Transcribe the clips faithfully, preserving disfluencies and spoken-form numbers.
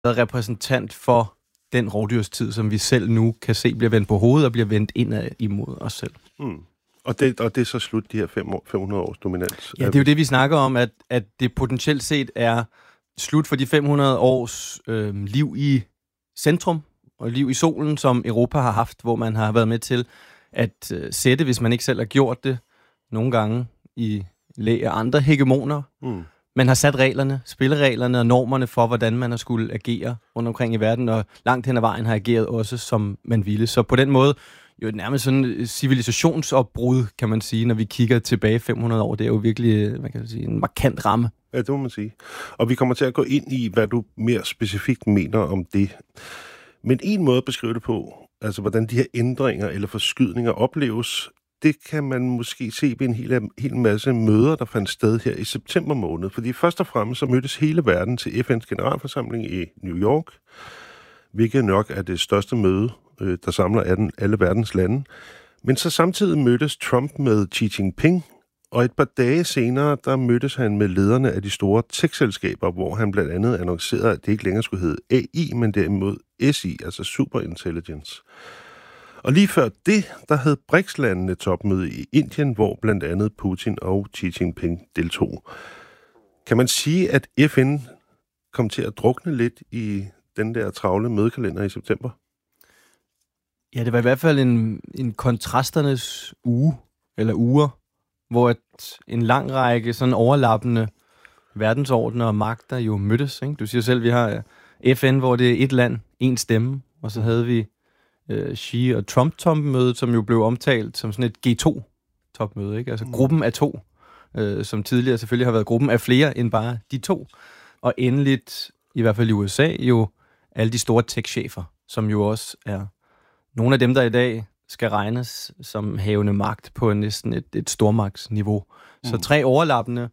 repræsentant for den rovdyrstid, som vi selv nu kan se bliver vendt på hovedet og bliver vendt indad imod os selv. Mm. Og, det, og det er så slut, de her fem år, fem hundrede års dominans? Ja, det er jo det, vi snakker om, at, at det potentielt set er slut for de fem hundrede års øh, liv i centrum og liv i solen, som Europa har haft, hvor man har været med til at øh, sætte, hvis man ikke selv har gjort det, nogle gange i læ af andre hegemoner. Mm. Man har sat reglerne, spillereglerne og normerne for, hvordan man har skulle agere rundt omkring i verden, og langt hen ad vejen har ageret også, som man ville. Så på den måde, jo nærmest sådan et civilisationsopbrud, kan man sige, når vi kigger tilbage fem hundrede år. Det er jo virkelig, man kan sige, en markant ramme. Ja, det må man sige. Og vi kommer til at gå ind i, hvad du mere specifikt mener om det. Men en måde at beskrive det på, altså hvordan de her ændringer eller forskydninger opleves, det kan man måske se ved en hel, hel masse møder, der fandt sted her i september måned. Fordi først og fremmest så mødtes hele verden til F N's generalforsamling i New York, hvilket nok er det største møde, der samler alle verdens lande. Men så samtidig mødtes Trump med Xi Jinping, og et par dage senere, der mødtes han med lederne af de store tech-selskaber, hvor han blandt andet annoncerede, at det ikke længere skulle hedde A I, men derimod S I, altså Superintelligence. Og lige før det, der havde B R I C S-landene topmøde i Indien, hvor blandt andet Putin og Xi Jinping deltog. Kan man sige, at F N kom til at drukne lidt i den der travle mødekalender i september? Ja, det var i hvert fald en, en kontrasternes uge, eller uger, hvor et, en lang række sådan overlappende verdensordner og magter jo mødtes. Ikke? Du siger selv, vi har F N, hvor det er et land, en stemme, og så havde vi øh, Xi og Trump-topmødet, som jo blev omtalt som sådan et G to topmøde, ikke? Altså gruppen af to, øh, som tidligere selvfølgelig har været gruppen af flere end bare de to. Og endeligt, i hvert fald i U S A, jo alle de store tech-chefer, som jo også er nogle af dem, der i dag skal regnes som havende magt på næsten et, et stormagtsniveau. Mm. Så tre overlappende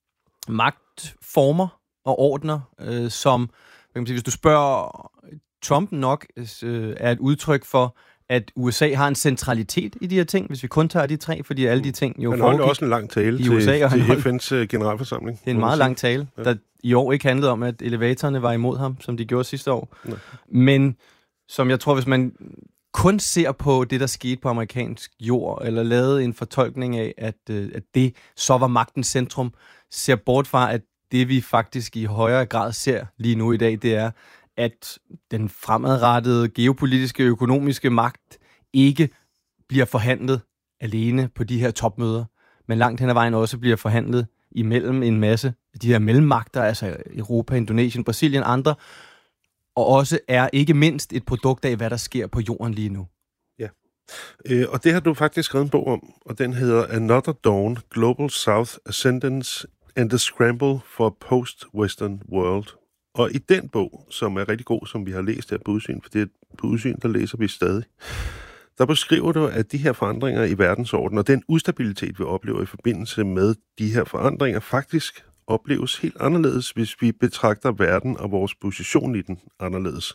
magtformer og ordner, øh, som, kan man sige, hvis du spørger Trump nok, øh, er et udtryk for, at U S A har en centralitet i de her ting, hvis vi kun tager de tre, fordi alle de ting jo foregik. Han holdt også en lang tale til, U S A, til holdt, F N's generalforsamling. Det er en meget lang tale, ja. Der i år ikke handlede om, at elevatorerne var imod ham, som de gjorde sidste år. Nej. Men som jeg tror, hvis man kun ser på det, der skete på amerikansk jord, eller lavede en fortolkning af, at, øh, at det så var magtens centrum, ser bort fra, at det vi faktisk i højere grad ser lige nu i dag, det er, at den fremadrettede geopolitiske, økonomiske magt ikke bliver forhandlet alene på de her topmøder, men langt hen ad vejen også bliver forhandlet imellem en masse af de her mellemmagter, altså Europa, Indonesien, Brasilien, andre, og også er ikke mindst et produkt af, hvad der sker på jorden lige nu. Ja, øh, og det har du faktisk skrevet en bog om, og den hedder Another Dawn, Global South Ascendance and the Scramble for a Post-Western World. Og i den bog, som er rigtig god, som vi har læst her på Udsyn, for det er på Udsyn, der læser vi stadig, der beskriver du, at de her forandringer i verdensordenen og den ustabilitet, vi oplever i forbindelse med de her forandringer, faktisk opleves helt anderledes, hvis vi betragter verden og vores position i den anderledes.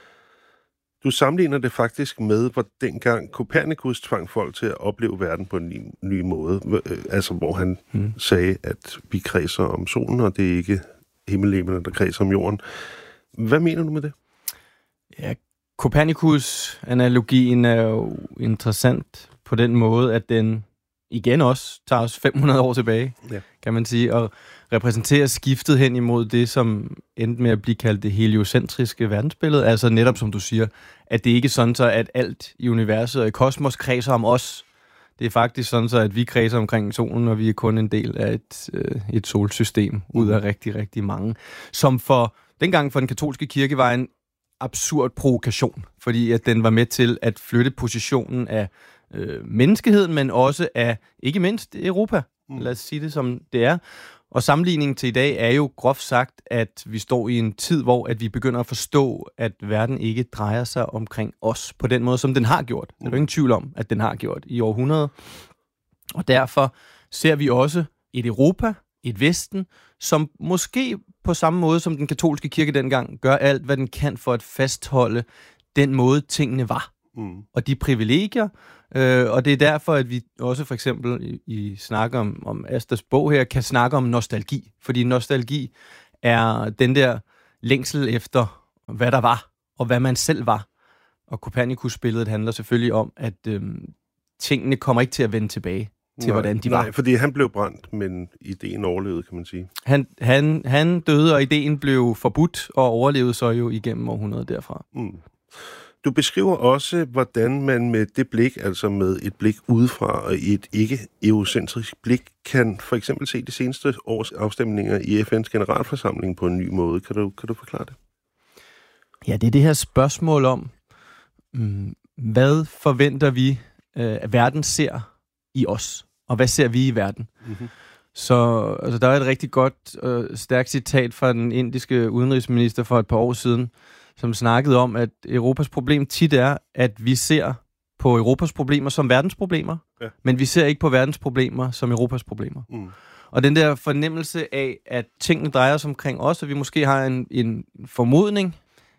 Du sammenligner det faktisk med, hvor dengang Copernicus tvang folk til at opleve verden på en ny, ny måde. Altså, hvor han hmm. sagde, at vi kredser om solen, og det er ikke himmellegemerne, der kredser om jorden. Hvad mener du med det? Ja, Copernicus-analogien er jo interessant på den måde, at den igen også tager os fem hundrede år tilbage, ja. Kan man sige, og repræsenterer skiftet hen imod det, som endte med at blive kaldt det heliocentriske verdensbillede. Altså netop, som du siger, at det ikke er sådan så, at alt i universet og i kosmos kredser om os. Det er faktisk sådan så, at vi kredser omkring solen, og vi er kun en del af et, øh, et solsystem ud af rigtig, rigtig mange. Som for dengang for den katolske kirke var en absurd provokation, fordi at den var med til at flytte positionen af øh, menneskeheden, men også af, ikke mindst, Europa. Mm. Lad os sige det, som det er. Og sammenligningen til i dag er jo groft sagt, at vi står i en tid, hvor at vi begynder at forstå, at verden ikke drejer sig omkring os på den måde, som den har gjort. Der er jo ingen tvivl om, at den har gjort i århundreder. Og derfor ser vi også et Europa, et Vesten, som måske på samme måde som den katolske kirke dengang gør alt, hvad den kan for at fastholde den måde, tingene var. Mm. Og de privilegier, øh, og det er derfor, at vi også for eksempel i, i snakker om, om Asters bog her, kan snakke om nostalgi. Fordi nostalgi er den der længsel efter hvad der var, og hvad man selv var. Og Copernicus-billedet handler selvfølgelig om, at øhm, tingene kommer ikke til at vende tilbage til, nej, hvordan de var. Nej, fordi han blev brændt, men ideen overlevede, kan man sige. Han, han, han døde, og ideen blev forbudt, og overlevede så jo igennem århundredet derfra. Mm. Du beskriver også, hvordan man med det blik, altså med et blik udefra og et ikke-eurocentrisk blik, kan for eksempel se de seneste års afstemninger i F N's generalforsamling på en ny måde. Kan du, kan du forklare det? Ja, det er det her spørgsmål om, mm, hvad forventer vi, øh, at verden ser i os, og hvad ser vi i verden? Mm-hmm. Så altså, der er et rigtig godt og øh, stærkt citat fra den indiske udenrigsminister for et par år siden, som snakkede om, at Europas problem tit er, at vi ser på Europas problemer som verdens problemer, ja. Men vi ser ikke på verdens problemer som Europas problemer. Mm. Og den der fornemmelse af, at tingene drejer sig omkring os, og vi måske har en, en formodning,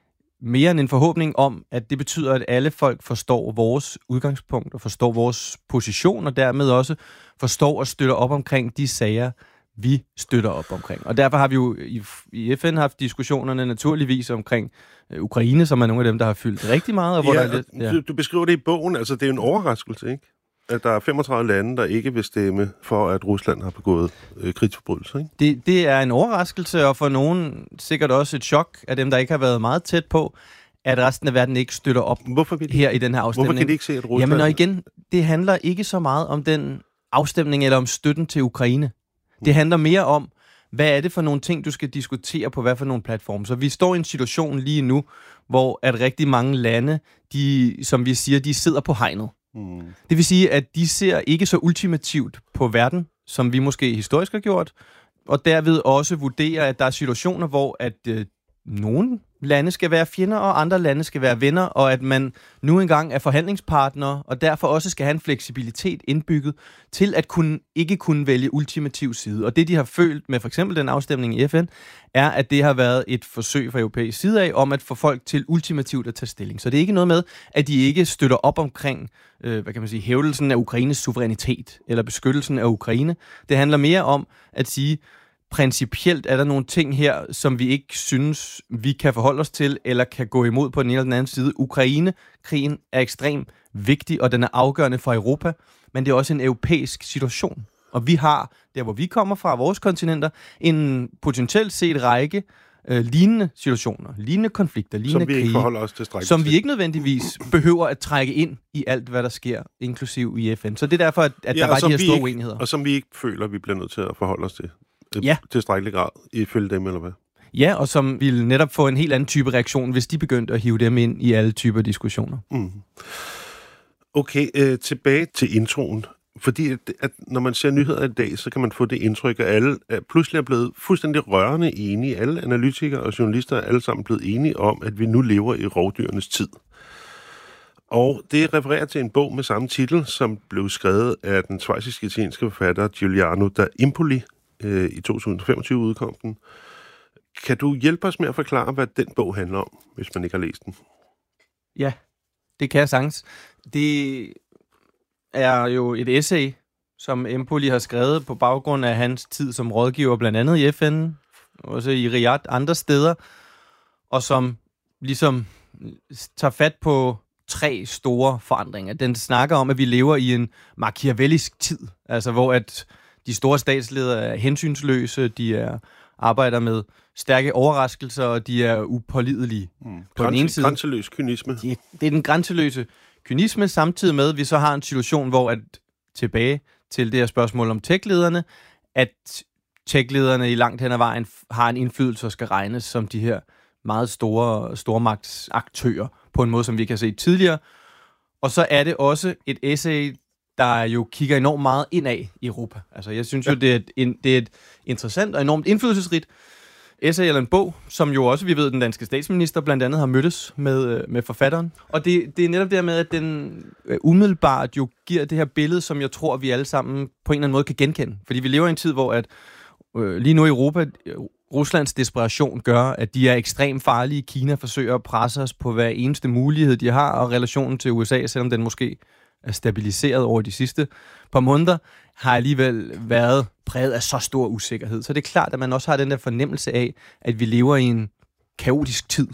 mere end en forhåbning om, at det betyder, at alle folk forstår vores udgangspunkt og forstår vores position, og dermed også forstår og støtter op omkring de sager, vi støtter op omkring. Og derfor har vi jo i, i F N haft diskussionerne naturligvis omkring øh, Ukraine, som er nogle af dem, der har fyldt rigtig meget. Og hvor ja, der er lidt, ja. du, du beskriver det i bogen, altså det er en overraskelse, ikke? At der er femogtredive lande, der ikke vil stemme for, at Rusland har begået øh, krigsforbrydelser, ikke? Det, det er en overraskelse, og for nogen sikkert også et chok af dem, der ikke har været meget tæt på, at resten af verden ikke støtter op Hvorfor vil de, her i den her afstemning. Hvorfor kan de ikke se, at Rusland... Jamen og igen, det handler ikke så meget om den afstemning eller om støtten til Ukraine. Det handler mere om, hvad er det for nogle ting, du skal diskutere på hvad for nogle platforme. Så vi står i en situation lige nu, hvor at rigtig mange lande, de, som vi siger, de sidder på hegnet. Mm. Det vil sige, at de ser ikke så ultimativt på verden, som vi måske historisk har gjort, og derved også vurderer, at der er situationer, hvor at øh, nogle lande skal være fjender, og andre lande skal være venner, og at man nu engang er forhandlingspartner, og derfor også skal have en fleksibilitet indbygget til at kunne, ikke kunne vælge ultimativ side. Og det, de har følt med for eksempel den afstemning i F N, er, at det har været et forsøg fra europæisk side af, om at få folk til ultimativt at tage stilling. Så det er ikke noget med, at de ikke støtter op omkring, øh, hvad kan man sige, hævdelsen af Ukraines suverænitet, eller beskyttelsen af Ukraine. Det handler mere om at sige, principielt er der nogle ting her, som vi ikke synes, vi kan forholde os til, eller kan gå imod på den ene eller den anden side. Ukraine-krigen er ekstremt vigtig, og den er afgørende for Europa, men det er også en europæisk situation. Og vi har, der hvor vi kommer fra, vores kontinenter, en potentielt set række øh, lignende situationer, lignende konflikter, lignende krige, som vi ikke forholder os til, som vi ikke nødvendigvis behøver at trække ind i alt, hvad der sker, inklusiv i F N. Så det er derfor, at, at ja, der var de her store ikke, uenigheder. Og som vi ikke føler, at vi bliver nødt til at forholde os til. Ja. Tilstrækkelig grad, ifølge dem, eller hvad? Ja, og som ville netop få en helt anden type reaktion, hvis de begyndte at hive dem ind i alle typer diskussioner. Mm. Okay, øh, tilbage til introen. Fordi at, at når man ser nyheder i dag, så kan man få det indtryk, at alle er pludselig er blevet fuldstændig rørende enige. Alle analytikere og journalister er alle sammen blevet enige om, at vi nu lever i rovdyrenes tid. Og det refererer til en bog med samme titel, som blev skrevet af den schweizisk-italienske forfatter Giuliano da Empoli. I to tusind og femogtyve udkom den. Kan du hjælpe os med at forklare, hvad den bog handler om, hvis man ikke har læst den? Ja, det kan jeg sagtens. Det er jo et essay, som Empoli har skrevet på baggrund af hans tid som rådgiver, blandt andet i F N, også i Riyadh, andre steder, og som ligesom tager fat på tre store forandringer. Den snakker om, at vi lever i en machiavellisk tid, altså hvor at de store statsledere er hensynsløse, de er, arbejder med stærke overraskelser, og de er upålidelige. Mm. På Grænse, den ene side, grænseløs kynisme. De, det er den grænseløse kynisme, samtidig med, at vi så har en situation, hvor at tilbage til det her spørgsmål om tech-lederne, at tech-lederne i langt hen ad vejen har en indflydelse og skal regnes som de her meget store stormagtsaktører på en måde, som vi kan se tidligere. Og så er det også et essay, der jo kigger enormt meget indad i Europa. Altså, jeg synes jo, det er, et, det er et interessant og enormt indflydelsesrigt essay eller en bog, som jo også, vi ved, den danske statsminister blandt andet har mødtes med, med forfatteren. Og det, det er netop der med, at den umiddelbart jo giver det her billede, som jeg tror, vi alle sammen på en eller anden måde kan genkende. Fordi vi lever i en tid, hvor at, øh, lige nu i Europa, Ruslands desperation gør, at de er ekstremt farlige. Kina forsøger at presse os på hver eneste mulighed, de har, og relationen til U S A, selvom den måske er stabiliseret over de sidste par måneder, har alligevel været præget af så stor usikkerhed. Så det er klart, at man også har den der fornemmelse af, at vi lever i en kaotisk tid.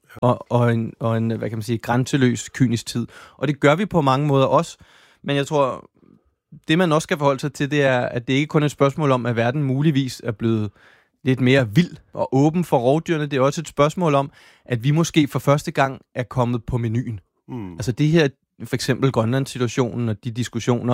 og, og, en, og en, hvad kan man sige, grænseløs, kynisk tid. Og det gør vi på mange måder også, men jeg tror, det man også skal forholde sig til, det er, at det ikke kun er et spørgsmål om, at verden muligvis er blevet lidt mere vild og åben for rovdyrene. Det er også et spørgsmål om, at vi måske for første gang er kommet på menuen. Mm. Altså det her, for eksempel Grønlandssituationen og de diskussioner,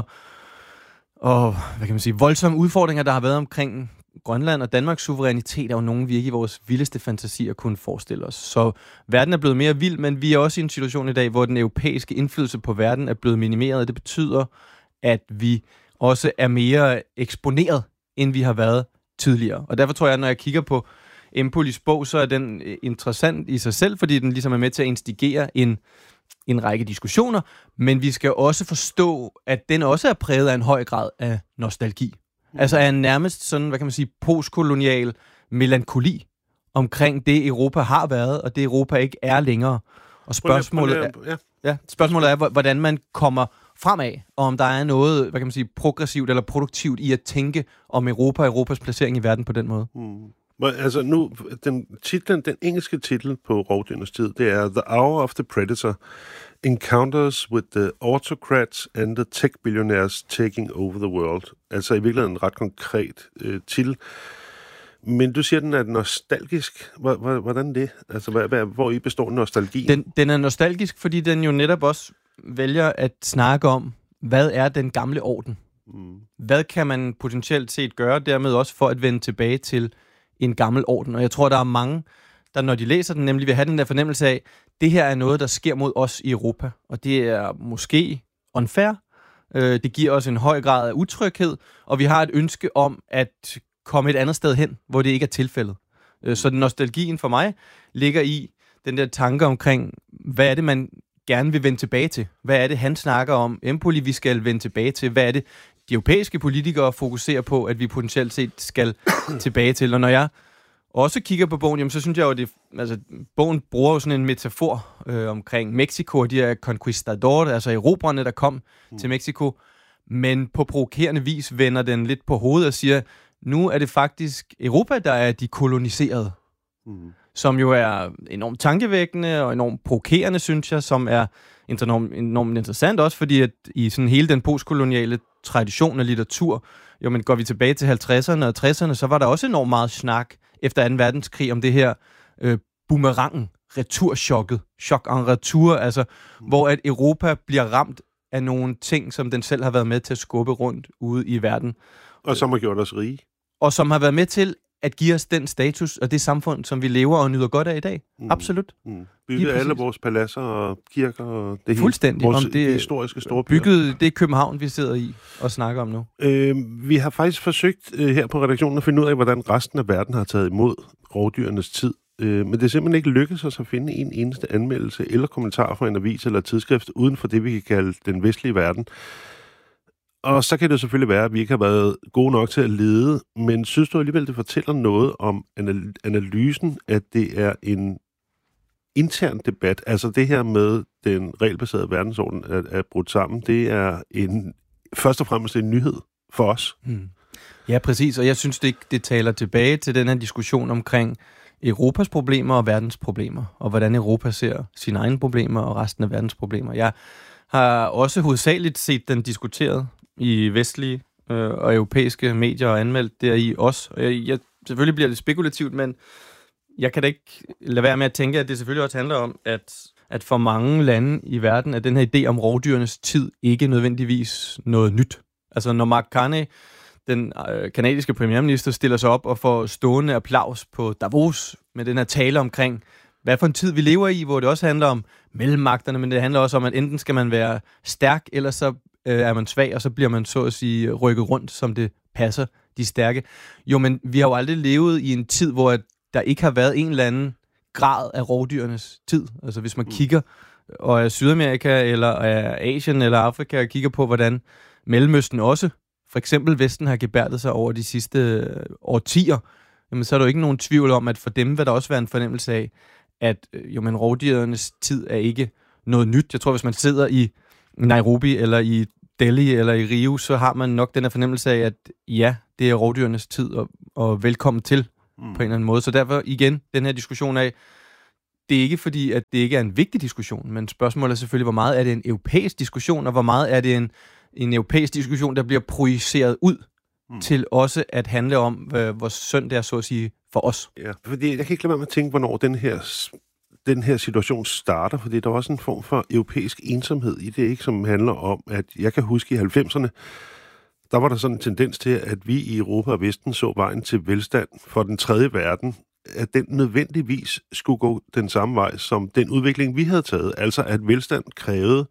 og hvad kan man sige, voldsomme udfordringer, der har været omkring Grønland og Danmarks suverænitet, er jo nogen, vi ikke i vores vildeste fantasier kunne forestille os. Så verden er blevet mere vild, men vi er også i en situation i dag, hvor den europæiske indflydelse på verden er blevet minimeret. Det betyder, at vi også er mere eksponeret, end vi har været tidligere. Og derfor tror jeg, når jeg kigger på Empolis bog, så er den interessant i sig selv, fordi den ligesom er med til at instigere en, en række diskussioner, men vi skal også forstå, at den også er præget af en høj grad af nostalgi. Mm. Altså af en nærmest sådan, hvad kan man sige, postkolonial melankoli omkring det Europa har været, og det Europa ikke er længere. Og spørgsmålet er, ja. Ja, spørgsmålet er hvordan man kommer fremad, og om der er noget, hvad kan man sige, progressivt eller produktivt i at tænke om Europa og Europas placering i verden på den måde. Mm. Altså nu, den, titlen, den engelske titel på rovdyrenes tid, det er The Hour of the Predator, Encounters with the Autocrats and the Tech Billionaires Taking Over the World. Altså i virkeligheden en ret konkret øh, titel. Men du siger, den er nostalgisk. Hvordan det? Altså, hvad, hvad, hvor i består nostalgi? Den, den er nostalgisk, fordi den jo netop også vælger at snakke om, hvad er den gamle orden? Mm. Hvad kan man potentielt set gøre, dermed også for at vende tilbage til en gammel orden? Og jeg tror, der er mange, der når de læser den, nemlig vil have den der fornemmelse af, det her er noget, der sker mod os i Europa. Og det er måske unfair. Øh, det giver os en høj grad af utryghed, og vi har et ønske om at komme et andet sted hen, hvor det ikke er tilfældet. Øh, så nostalgien for mig ligger i den der tanke omkring, hvad er det, man gerne vil vende tilbage til? Hvad er det, han snakker om? Empoli, vi skal vende tilbage til. Hvad er det, de europæiske politikere fokuserer på, at vi potentielt set skal tilbage til? Og når jeg også kigger på bogen, jamen, så synes jeg jo, at det, altså, bogen bruger jo sådan en metafor øh, omkring Mexico, og de her conquistador, altså erobrerne, der kom mm. til Mexico, men på provokerende vis vender den lidt på hovedet og siger, nu er det faktisk Europa, der er de koloniserede. Mm. Som jo er enormt tankevækkende og enormt provokerende, synes jeg, som er enormt, enormt interessant også, fordi at i sådan hele den postkoloniale tradition af litteratur, jo, men går vi tilbage til halvtredserne og tresserne, så var der også enormt meget snak efter anden verdenskrig om det her øh, boomerangen, returchokket, chok en retur, altså mm. hvor at Europa bliver ramt af nogle ting, som den selv har været med til at skubbe rundt ude i verden. Og som har gjort os rige. Og som har været med til at give os den status og det samfund, som vi lever og nyder godt af i dag. Mm. Absolut. Mm. Bygget alle vores paladser og kirker og det fuldstændig. Vores om det historiske storbyer. Bygget det København, vi sidder i og snakker om nu. Øh, vi har faktisk forsøgt øh, her på redaktionen at finde ud af, hvordan resten af verden har taget imod rovdyrenes tid. Øh, men det er simpelthen ikke lykkedes os at finde en eneste anmeldelse eller kommentar fra en avis eller tidsskrift uden for det, vi kan kalde den vestlige verden. Og så kan det selvfølgelig være, at vi ikke har været gode nok til at lede, men synes du alligevel, det fortæller noget om analysen, at det er en intern debat? Altså det her med den regelbaserede verdensorden er, er brudt sammen, det er en, først og fremmest en nyhed for os. Hmm. Ja, præcis, og jeg synes, det, det taler tilbage til den her diskussion omkring Europas problemer og verdens problemer, og hvordan Europa ser sine egne problemer og resten af verdens problemer. Jeg har også hovedsageligt set den diskuteret i vestlige øh, og europæiske medier og anmeldt der i os. Og jeg, jeg, selvfølgelig bliver det spekulativt, men jeg kan da ikke lade være med at tænke, at det selvfølgelig også handler om, at, at for mange lande i verden er den her idé om rovdyrenes tid ikke nødvendigvis noget nyt. Altså når Mark Carney, den øh, kanadiske premierminister, stiller sig op og får stående applaus på Davos med den her tale omkring, hvad for en tid vi lever i, hvor det også handler om mellemmagterne, men det handler også om, at enten skal man være stærk, eller så øh, er man svag, og så bliver man så at sige rykket rundt, som det passer de stærke. Jo, men vi har jo aldrig levet i en tid, hvor der ikke har været en eller anden grad af rovdyrenes tid. Altså hvis man mm. kigger, og er Sydamerika, eller er Asien, eller Afrika, og kigger på, hvordan Mellemøsten også, for eksempel Vesten, har gebærdet sig over de sidste årtier, jamen så er der jo ikke nogen tvivl om, at for dem vil der også være en fornemmelse af, at jo, men rovdyrenes tid er ikke noget nyt. Jeg tror, hvis man sidder i Nairobi, eller i Delhi, eller i Rio, så har man nok den her fornemmelse af, at ja, det er rovdyrenes tid, og, og velkommen til, mm. på en eller anden måde. Så derfor igen, den her diskussion af, det er ikke fordi, at det ikke er en vigtig diskussion, men spørgsmålet er selvfølgelig, hvor meget er det en europæisk diskussion, og hvor meget er det en, en europæisk diskussion, der bliver projiceret ud mm. til også at handle om, hvor synd det er, så at sige, for os. Ja, fordi jeg kan ikke lade være med at tænke, hvornår den her, den her situation starter, fordi der er også en form for europæisk ensomhed i det, ikke, som handler om, at jeg kan huske i halvfemserne, der var der sådan en tendens til, at vi i Europa og Vesten så vejen til velstand for den tredje verden, at den nødvendigvis skulle gå den samme vej som den udvikling, vi havde taget. Altså at velstand krævede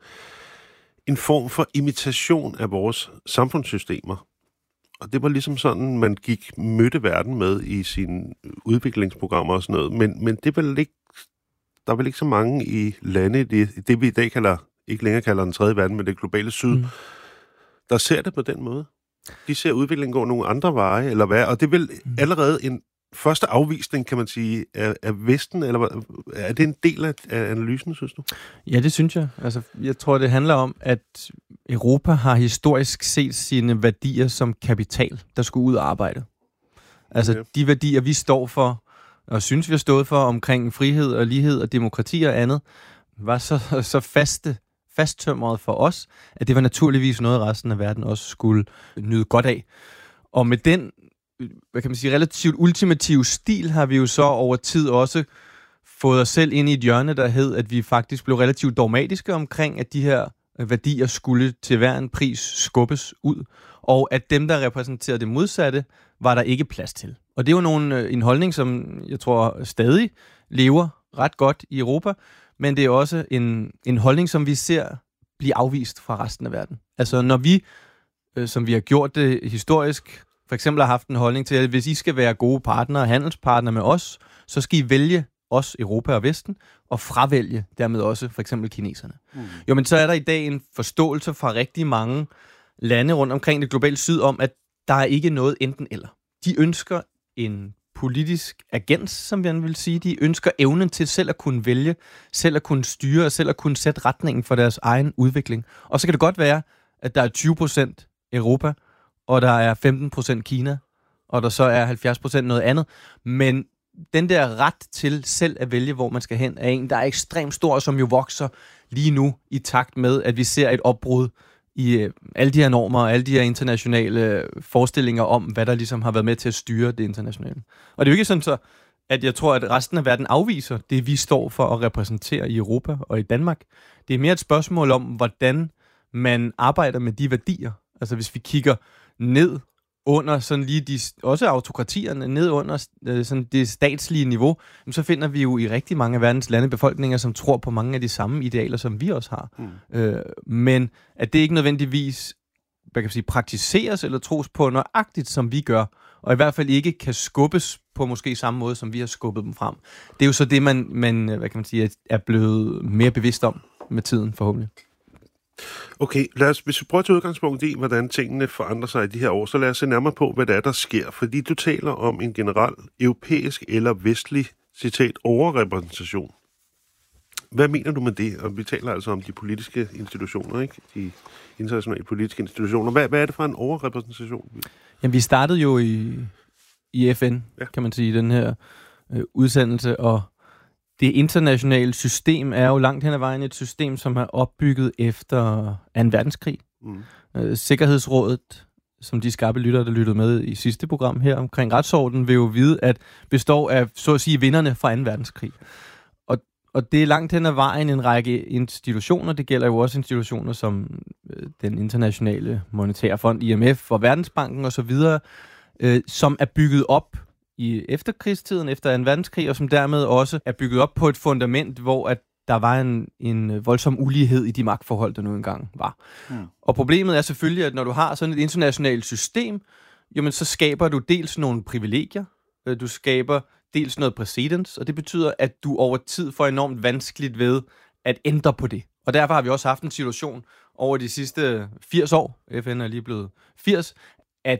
en form for imitation af vores samfundssystemer. Og det var ligesom sådan, man gik mødte verden med i sine udviklingsprogrammer og sådan noget. Men, men det er vel ikke, der er vel ikke så mange i lande, det, det vi i dag kalder, ikke længere kalder den tredje verden, men det globale syd, mm. der ser det på den måde. De ser udviklingen gå nogle andre veje, eller hvad? Og det er vel mm. allerede en første afvisning, kan man sige, af, af Vesten, eller er det en del af, af analysen, synes du? Ja, det synes jeg. Altså, jeg tror, det handler om, at Europa har historisk set sine værdier som kapital, der skulle ud og arbejde. Altså, okay. De værdier, vi står for, og synes, vi har stået for, omkring frihed og lighed og demokrati og andet, var så, så faste, fasttømret for os, at det var naturligvis noget, resten af verden også skulle nyde godt af. Og med den hvad kan man sige, relativt ultimativ stil, har vi jo så over tid også fået os selv ind i et hjørne, der hed, at vi faktisk blev relativt dogmatiske omkring, at de her værdier skulle til hver en pris skubbes ud, og at dem, der repræsenterede det modsatte, var der ikke plads til. Og det er jo nogle, en holdning, som jeg tror stadig lever ret godt i Europa, men det er også en, en holdning, som vi ser blive afvist fra resten af verden. Altså når vi, som vi har gjort det historisk, for eksempel har haft en holdning til, at hvis I skal være gode partnere, handelspartnere med os, så skal I vælge os, Europa og Vesten, og fravælge dermed også for eksempel kineserne. Mm. Jo, men så er der i dag en forståelse fra rigtig mange lande rundt omkring det globale syd om, at der er ikke noget enten eller. De ønsker en politisk agens, som man vil sige. De ønsker evnen til selv at kunne vælge, selv at kunne styre, og selv at kunne sætte retningen for deres egen udvikling. Og så kan det godt være, at der er tyve procent Europa, og der er femten procent Kina, og der så er halvfjerds procent noget andet. Men den der ret til selv at vælge, hvor man skal hen, er en, der er ekstremt stor, som jo vokser lige nu i takt med, at vi ser et opbrud i øh, alle de her normer og alle de her internationale forestillinger om, hvad der ligesom har været med til at styre det internationale. Og det er jo ikke sådan så, at jeg tror, at resten af verden afviser det, vi står for at repræsentere i Europa og i Danmark. Det er mere et spørgsmål om, hvordan man arbejder med de værdier. Altså hvis vi kigger ned under sådan lige de, også autokratierne, ned under øh, sådan det statslige niveau, så finder vi jo i rigtig mange af verdens lande befolkninger, som tror på mange af de samme idealer, som vi også har. Mm. Øh, men at det ikke nødvendigvis hvad kan man sige, praktiseres eller tros på nøjagtigt, som vi gør, og i hvert fald ikke kan skubbes på måske samme måde, som vi har skubbet dem frem. Det er jo så det, man, man hvad kan man sige, er blevet mere bevidst om med tiden, forhåbentlig. Okay, lad os, hvis vi prøver at tage udgangspunkt i, hvordan tingene forandrer sig i de her år, så lad os se nærmere på, hvad det er, der sker. Fordi du taler om en generel europæisk eller vestlig, citat, overrepræsentation. Hvad mener du med det? Og vi taler altså om de politiske institutioner, ikke? De internationale politiske institutioner. Hvad, hvad er det for en overrepræsentation? Jamen, vi startede jo i, i F N, ja. Kan man sige, den her øh, udsendelse, og det internationale system er jo langt hen ad vejen et system, som er opbygget efter anden verdenskrig. Mm. Øh, Sikkerhedsrådet, som de skarpe lyttere, der lyttede med i sidste program her omkring retsorden, vil jo vide, at består af, så at sige, vinderne fra anden verdenskrig. Og, og det er langt hen ad vejen en række institutioner. Det gælder jo også institutioner som øh, den internationale monetære fond, I M F, og Verdensbanken osv., øh, som er bygget op i efterkrigstiden, efter anden verdenskrig, og som dermed også er bygget op på et fundament, hvor at der var en, en voldsom ulighed i de magtforhold, der nu engang var. Mm. Og problemet er selvfølgelig, at når du har sådan et internationalt system, jamen så skaber du dels nogle privilegier, du skaber dels noget præcedens, og det betyder, at du over tid får enormt vanskeligt ved at ændre på det. Og derfor har vi også haft en situation over de sidste firs år, F N er lige blevet firs, at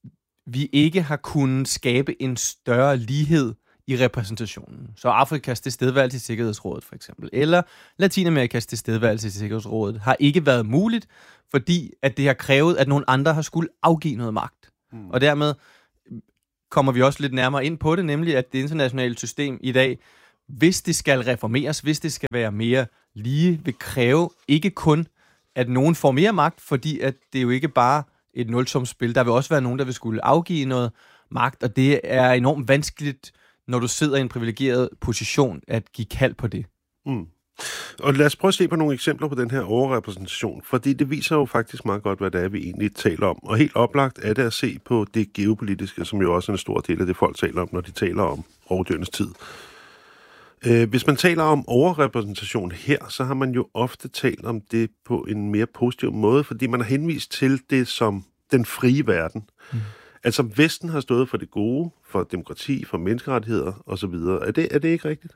vi ikke har kunnet skabe en større lighed i repræsentationen. Så Afrikas tilstedeværelse i Sikkerhedsrådet for eksempel, eller Latinamerikas tilstedeværelse i Sikkerhedsrådet, har ikke været muligt, fordi at det har krævet, at nogle andre har skulle afgive noget magt. Mm. Og dermed kommer vi også lidt nærmere ind på det, nemlig at det internationale system i dag hvis det skal reformeres, hvis det skal være mere lige, vil kræve ikke kun, at nogen får mere magt, fordi at det jo ikke bare et nulsumsspil. Der vil også være nogen, der vil skulle afgive noget magt, og det er enormt vanskeligt, når du sidder i en privilegeret position, at give kald på det. Mm. Og lad os prøve at se på nogle eksempler på den her overrepræsentation, fordi det viser jo faktisk meget godt, hvad det er, vi egentlig taler om. Og helt oplagt er det at se på det geopolitiske, som jo også er en stor del af det, folk taler om, når de taler om rovdyrenes tid. Hvis man taler om overrepræsentation her, så har man jo ofte talt om det på en mere positiv måde, fordi man har henvist til det som den frie verden. Mm. Altså Vesten har stået for det gode, for demokrati, for menneskerettigheder osv. Er det, er det ikke rigtigt?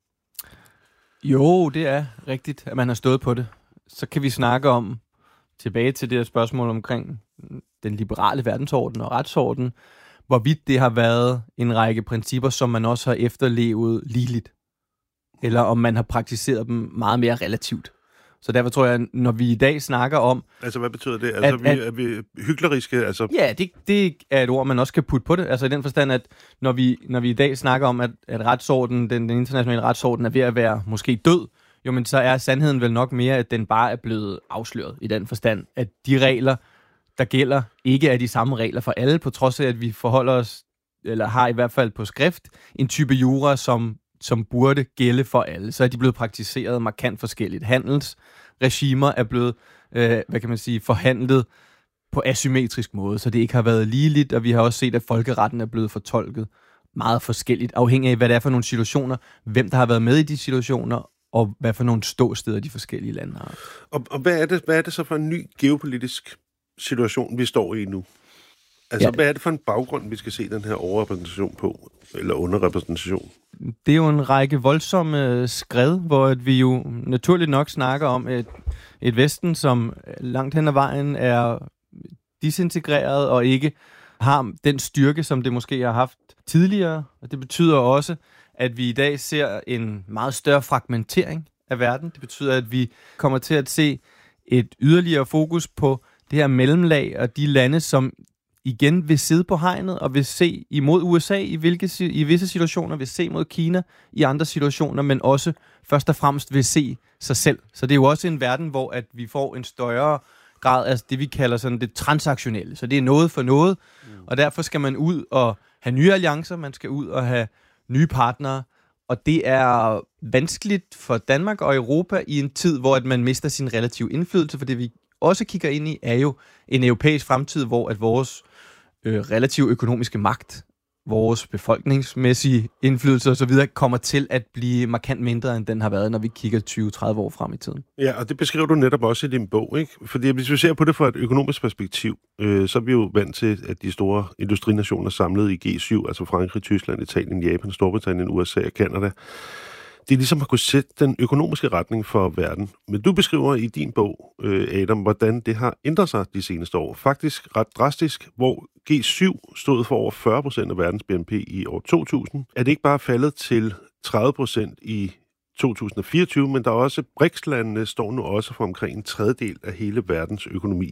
Jo, det er rigtigt, at man har stået på det. Så kan vi snakke om, tilbage til det her spørgsmål omkring den liberale verdensorden og retsorden, hvorvidt det har været en række principper, som man også har efterlevet ligeligt. Eller om man har praktiseret dem meget mere relativt. Så derfor tror jeg, når vi i dag snakker om... Altså, hvad betyder det? Altså, at, vi, er vi hykleriske? Altså... Ja, det, det er et ord, man også kan putte på det. Altså i den forstand, at når vi, når vi i dag snakker om, at, at retsorden, den, den internationale retsorden er ved at være måske død, jo, men så er sandheden vel nok mere, at den bare er blevet afsløret i den forstand, at de regler, der gælder, ikke er de samme regler for alle, på trods af, at vi forholder os, eller har i hvert fald på skrift, en type jura, som som burde gælde for alle. Så er de blevet praktiseret markant forskelligt. Handelsregimer er blevet, øh, hvad kan man sige, forhandlet på asymmetrisk måde, så det ikke har været ligeligt, og vi har også set, at folkeretten er blevet fortolket meget forskelligt, afhængig af, hvad det er for nogle situationer, hvem der har været med i de situationer, og hvad for nogle ståsteder de forskellige lande har. Og, og hvad, er det, hvad er det så for en ny geopolitisk situation, vi står i nu? Altså, ja. Hvad er det for en baggrund, vi skal se den her overrepræsentation på, eller underrepræsentation? Det er jo en række voldsomme skred, hvor vi jo naturligt nok snakker om et, et Vesten, som langt hen ad vejen er disintegreret og ikke har den styrke, som det måske har haft tidligere. Og det betyder også, at vi i dag ser en meget større fragmentering af verden. Det betyder, at vi kommer til at se et yderligere fokus på det her mellemlag og de lande, som igen vil sidde på hegnet og vil se imod U S A i, hvilke, i visse situationer, vil se mod Kina i andre situationer, men også først og fremmest vil se sig selv. Så det er jo også en verden, hvor at vi får en større grad af det, vi kalder sådan det transaktionelle. Så det er noget for noget, mm. og derfor skal man ud og have nye alliancer, man skal ud og have nye partnere, og det er vanskeligt for Danmark og Europa i en tid, hvor at man mister sin relative indflydelse, for det vi også kigger ind i, er jo en europæisk fremtid, hvor at vores øh, relative økonomiske magt, vores befolkningsmæssige indflydelse osv. kommer til at blive markant mindre, end den har været, når vi kigger tyve til tredive år frem i tiden. Ja, og det beskriver du netop også i din bog, ikke? Fordi hvis vi ser på det fra et økonomisk perspektiv, øh, så er vi jo vant til, at de store industrinationer samlet i G syv, altså Frankrig, Tyskland, Italien, Japan, Storbritannien, U S A og Canada, det er ligesom at kunne sætte den økonomiske retning for verden. Men du beskriver i din bog, Adam, hvordan det har ændret sig de seneste år. Faktisk ret drastisk, hvor G syv stod for over fyrre procent af verdens B N P i år to tusind. Er det ikke bare faldet til tredive procent i to tusind og fireogtyve, men der er også B R I C S-landene står nu også for omkring en tredjedel af hele verdens økonomi.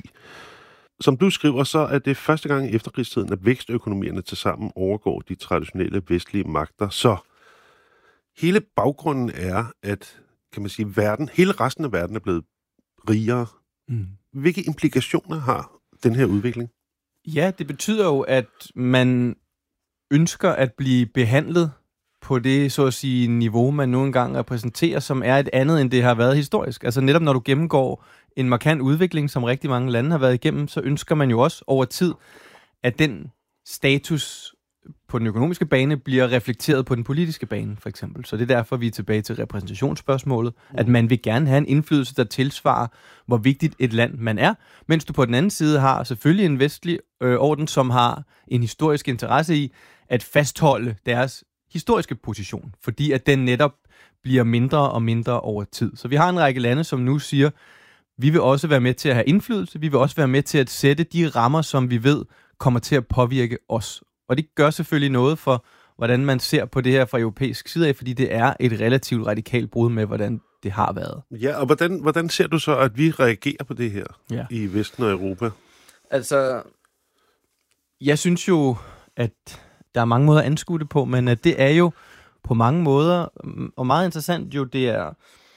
Som du skriver, så er det første gang i efterkrigstiden, at vækstøkonomierne tilsammen overgår de traditionelle vestlige magter. Så hele baggrunden er, at kan man sige, verden, hele resten af verden er blevet rigere. Mm. Hvilke implikationer har den her udvikling? Ja, det betyder jo, at man ønsker at blive behandlet på det, så at sige, niveau, man nu engang repræsenterer, som er et andet, end det har været historisk. Altså netop når du gennemgår en markant udvikling, som rigtig mange lande har været igennem, så ønsker man jo også over tid, at den status på den økonomiske bane bliver reflekteret på den politiske bane, for eksempel. Så det er derfor, vi er tilbage til repræsentationsspørgsmålet, at man vil gerne have en indflydelse, der tilsvarer, hvor vigtigt et land man er, mens du på den anden side har selvfølgelig en vestlig øh, orden, som har en historisk interesse i at fastholde deres historiske position, fordi at den netop bliver mindre og mindre over tid. Så vi har en række lande, som nu siger, vi vil også være med til at have indflydelse, vi vil også være med til at sætte de rammer, som vi ved kommer til at påvirke os. Og det gør selvfølgelig noget for, hvordan man ser på det her fra europæisk side af, fordi det er et relativt radikalt brud med, hvordan det har været. Ja, og hvordan, hvordan ser du så, at vi reagerer på det her ja. i Vesten og Europa? Altså, jeg synes jo, at der er mange måder at anskue det på, men at det er jo på mange måder, og meget interessant jo, det er,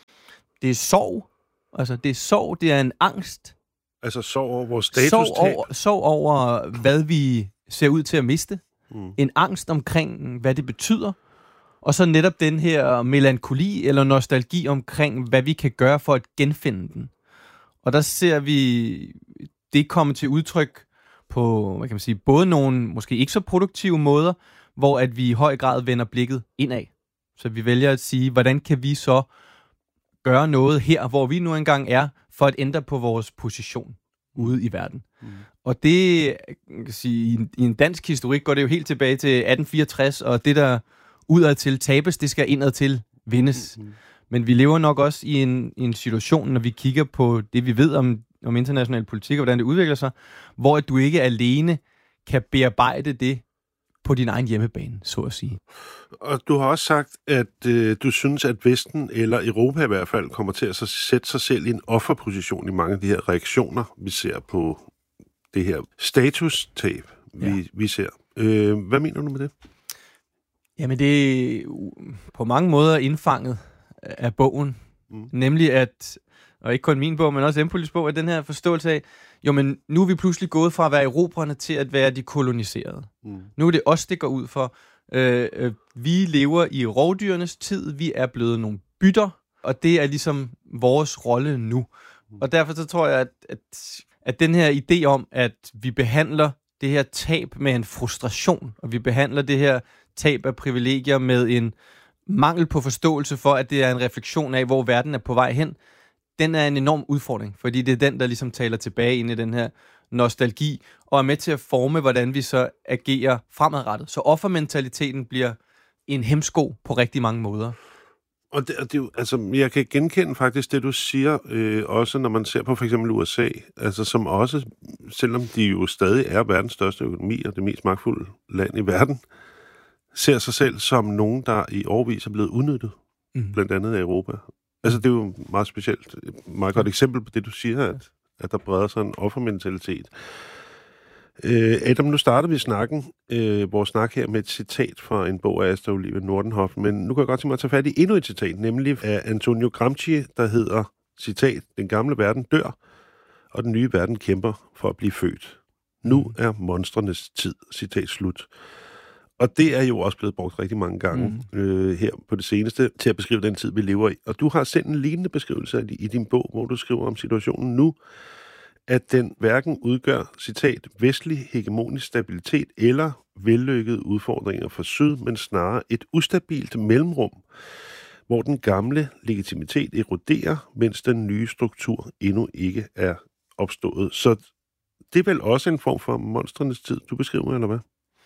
det er sorg. Altså, det er sorg, det er en angst. Altså sorg over vores status. Sorg over, sorg over, hvad vi ser ud til at miste. Mm. En angst omkring, hvad det betyder. Og så netop den her melankoli eller nostalgi omkring, hvad vi kan gøre for at genfinde den. Og der ser vi det komme til udtryk på, hvad kan man sige, både nogle måske ikke så produktive måder, hvor at vi i høj grad vender blikket indad. Så vi vælger at sige, hvordan kan vi så gøre noget her, hvor vi nu engang er, for at ændre på vores position ude i verden. Mm. Og det, kan sige, i en, i en dansk historik går det jo helt tilbage til atten fireogtres, og det, der udad til tabes, det skal indad til vindes. Mm. Men vi lever nok også i en, i en situation, når vi kigger på det, vi ved om, om international politik, og hvordan det udvikler sig, hvor du ikke alene kan bearbejde det på din egen hjemmebane, så at sige. Og du har også sagt, at øh, du synes, at Vesten, eller Europa i hvert fald, kommer til at sætte sig selv i en offerposition i mange af de her reaktioner, vi ser på det her statustab, vi, ja. vi ser. Øh, hvad mener du med det? Jamen, det er på mange måder indfanget af bogen. Mm. Nemlig at, og ikke kun min bog, men også Empolis bog, at den her forståelse af, jo, men nu er vi pludselig gået fra at være erobrerne til at være de koloniserede. Mm. Nu er det os, det går ud for. Øh, øh, vi lever i rovdyrenes tid, vi er blevet nogle bytter, og det er ligesom vores rolle nu. Mm. Og derfor så tror jeg, at, at, at den her idé om, at vi behandler det her tab med en frustration, og vi behandler det her tab af privilegier med en mangel på forståelse for, at det er en refleksion af, hvor verden er på vej hen, den er en enorm udfordring, fordi det er den, der ligesom taler tilbage ind i den her nostalgi, og er med til at forme, hvordan vi så agerer fremadrettet. Så offermentaliteten bliver en hemsko på rigtig mange måder. Og det, det, altså, jeg kan genkende faktisk det, du siger, øh, også når man ser på for eksempel U S A, altså som også, selvom de jo stadig er verdens største økonomi og det mest magtfulde land i verden, ser sig selv som nogen, der i årevis er blevet udnyttet, mm. blandt andet af Europa. Altså, det er jo meget specielt. Et meget godt eksempel på det, du siger, at, at der breder sig en offermentalitet. Øh, Adam, nu starter vi snakken, øh, vores snak her med et citat fra en bog af Asta Olivia Nordenhof, men nu kan jeg godt tænke mig at tage fat i endnu et citat, nemlig af Antonio Gramsci, der hedder, citat, den gamle verden dør, og den nye verden kæmper for at blive født. Nu er monstrenes tid, citat slut. Og det er jo også blevet brugt rigtig mange gange mm. øh, her på det seneste til at beskrive den tid, vi lever i. Og du har sendt en lignende beskrivelse i din bog, hvor du skriver om situationen nu, at den hverken udgør, citat, vestlig hegemonisk stabilitet eller vellykkede udfordringer for syd, men snarere et ustabilt mellemrum, hvor den gamle legitimitet eroderer, mens den nye struktur endnu ikke er opstået. Så det er vel også en form for monstrenes tid, du beskriver, eller hvad?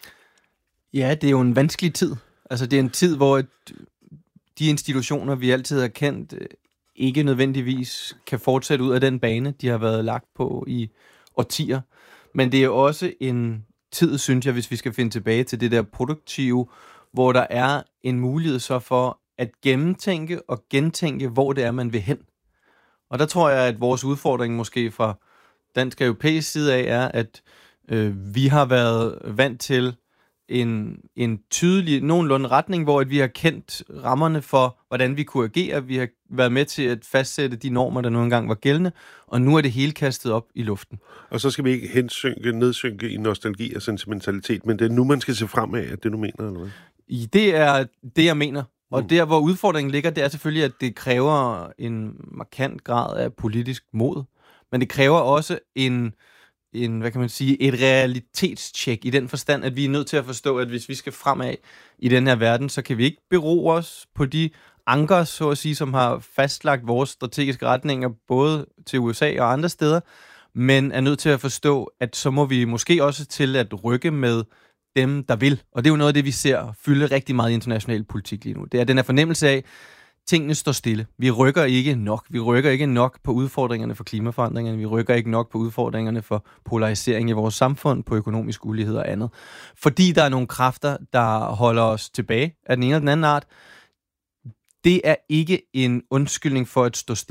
Ja, det er jo en vanskelig tid. Altså, det er en tid, hvor de institutioner, vi altid har kendt, ikke nødvendigvis kan fortsætte ud af den bane, de har været lagt på i årtier. Men det er også en tid, synes jeg, hvis vi skal finde tilbage til det der produktive, hvor der er en mulighed så for at gennemtænke og gentænke, hvor det er, man vil hen. Og der tror jeg, at vores udfordring måske fra dansk og europæisk side af er, at øh, vi har været vant til en, en tydelig, nogenlunde retning, hvor at vi har kendt rammerne for, hvordan vi kunne agere. Vi har været med til at fastsætte de normer, der nu engang var gældende, og nu er det hele kastet op i luften. Og så skal vi ikke hensynke, nedsynke i nostalgi og sentimentalitet, men det er nu, man skal se fremad, at det du mener, eller hvad? Det er det, jeg mener. Og mm. der, hvor udfordringen ligger, det er selvfølgelig, at det kræver en markant grad af politisk mod, men det kræver også en en, hvad kan man sige, et realitetstjek i den forstand, at vi er nødt til at forstå, at hvis vi skal fremad i den her verden, så kan vi ikke bero os på de anker, så at sige, som har fastlagt vores strategiske retninger, både til U S A og andre steder, men er nødt til at forstå, at så må vi måske også til at rykke med dem, der vil. Og det er jo noget af det, vi ser fylde rigtig meget i international politik lige nu. Det er den her fornemmelse af, tingene står stille. Vi rykker ikke nok. Vi rykker ikke nok på udfordringerne for klimaforandringerne. Vi rykker ikke nok på udfordringerne for polarisering i vores samfund, på økonomisk ulighed og andet. Fordi der er nogle kræfter, der holder os tilbage af den ene eller den anden art. Det er ikke en undskyldning for at stå stille.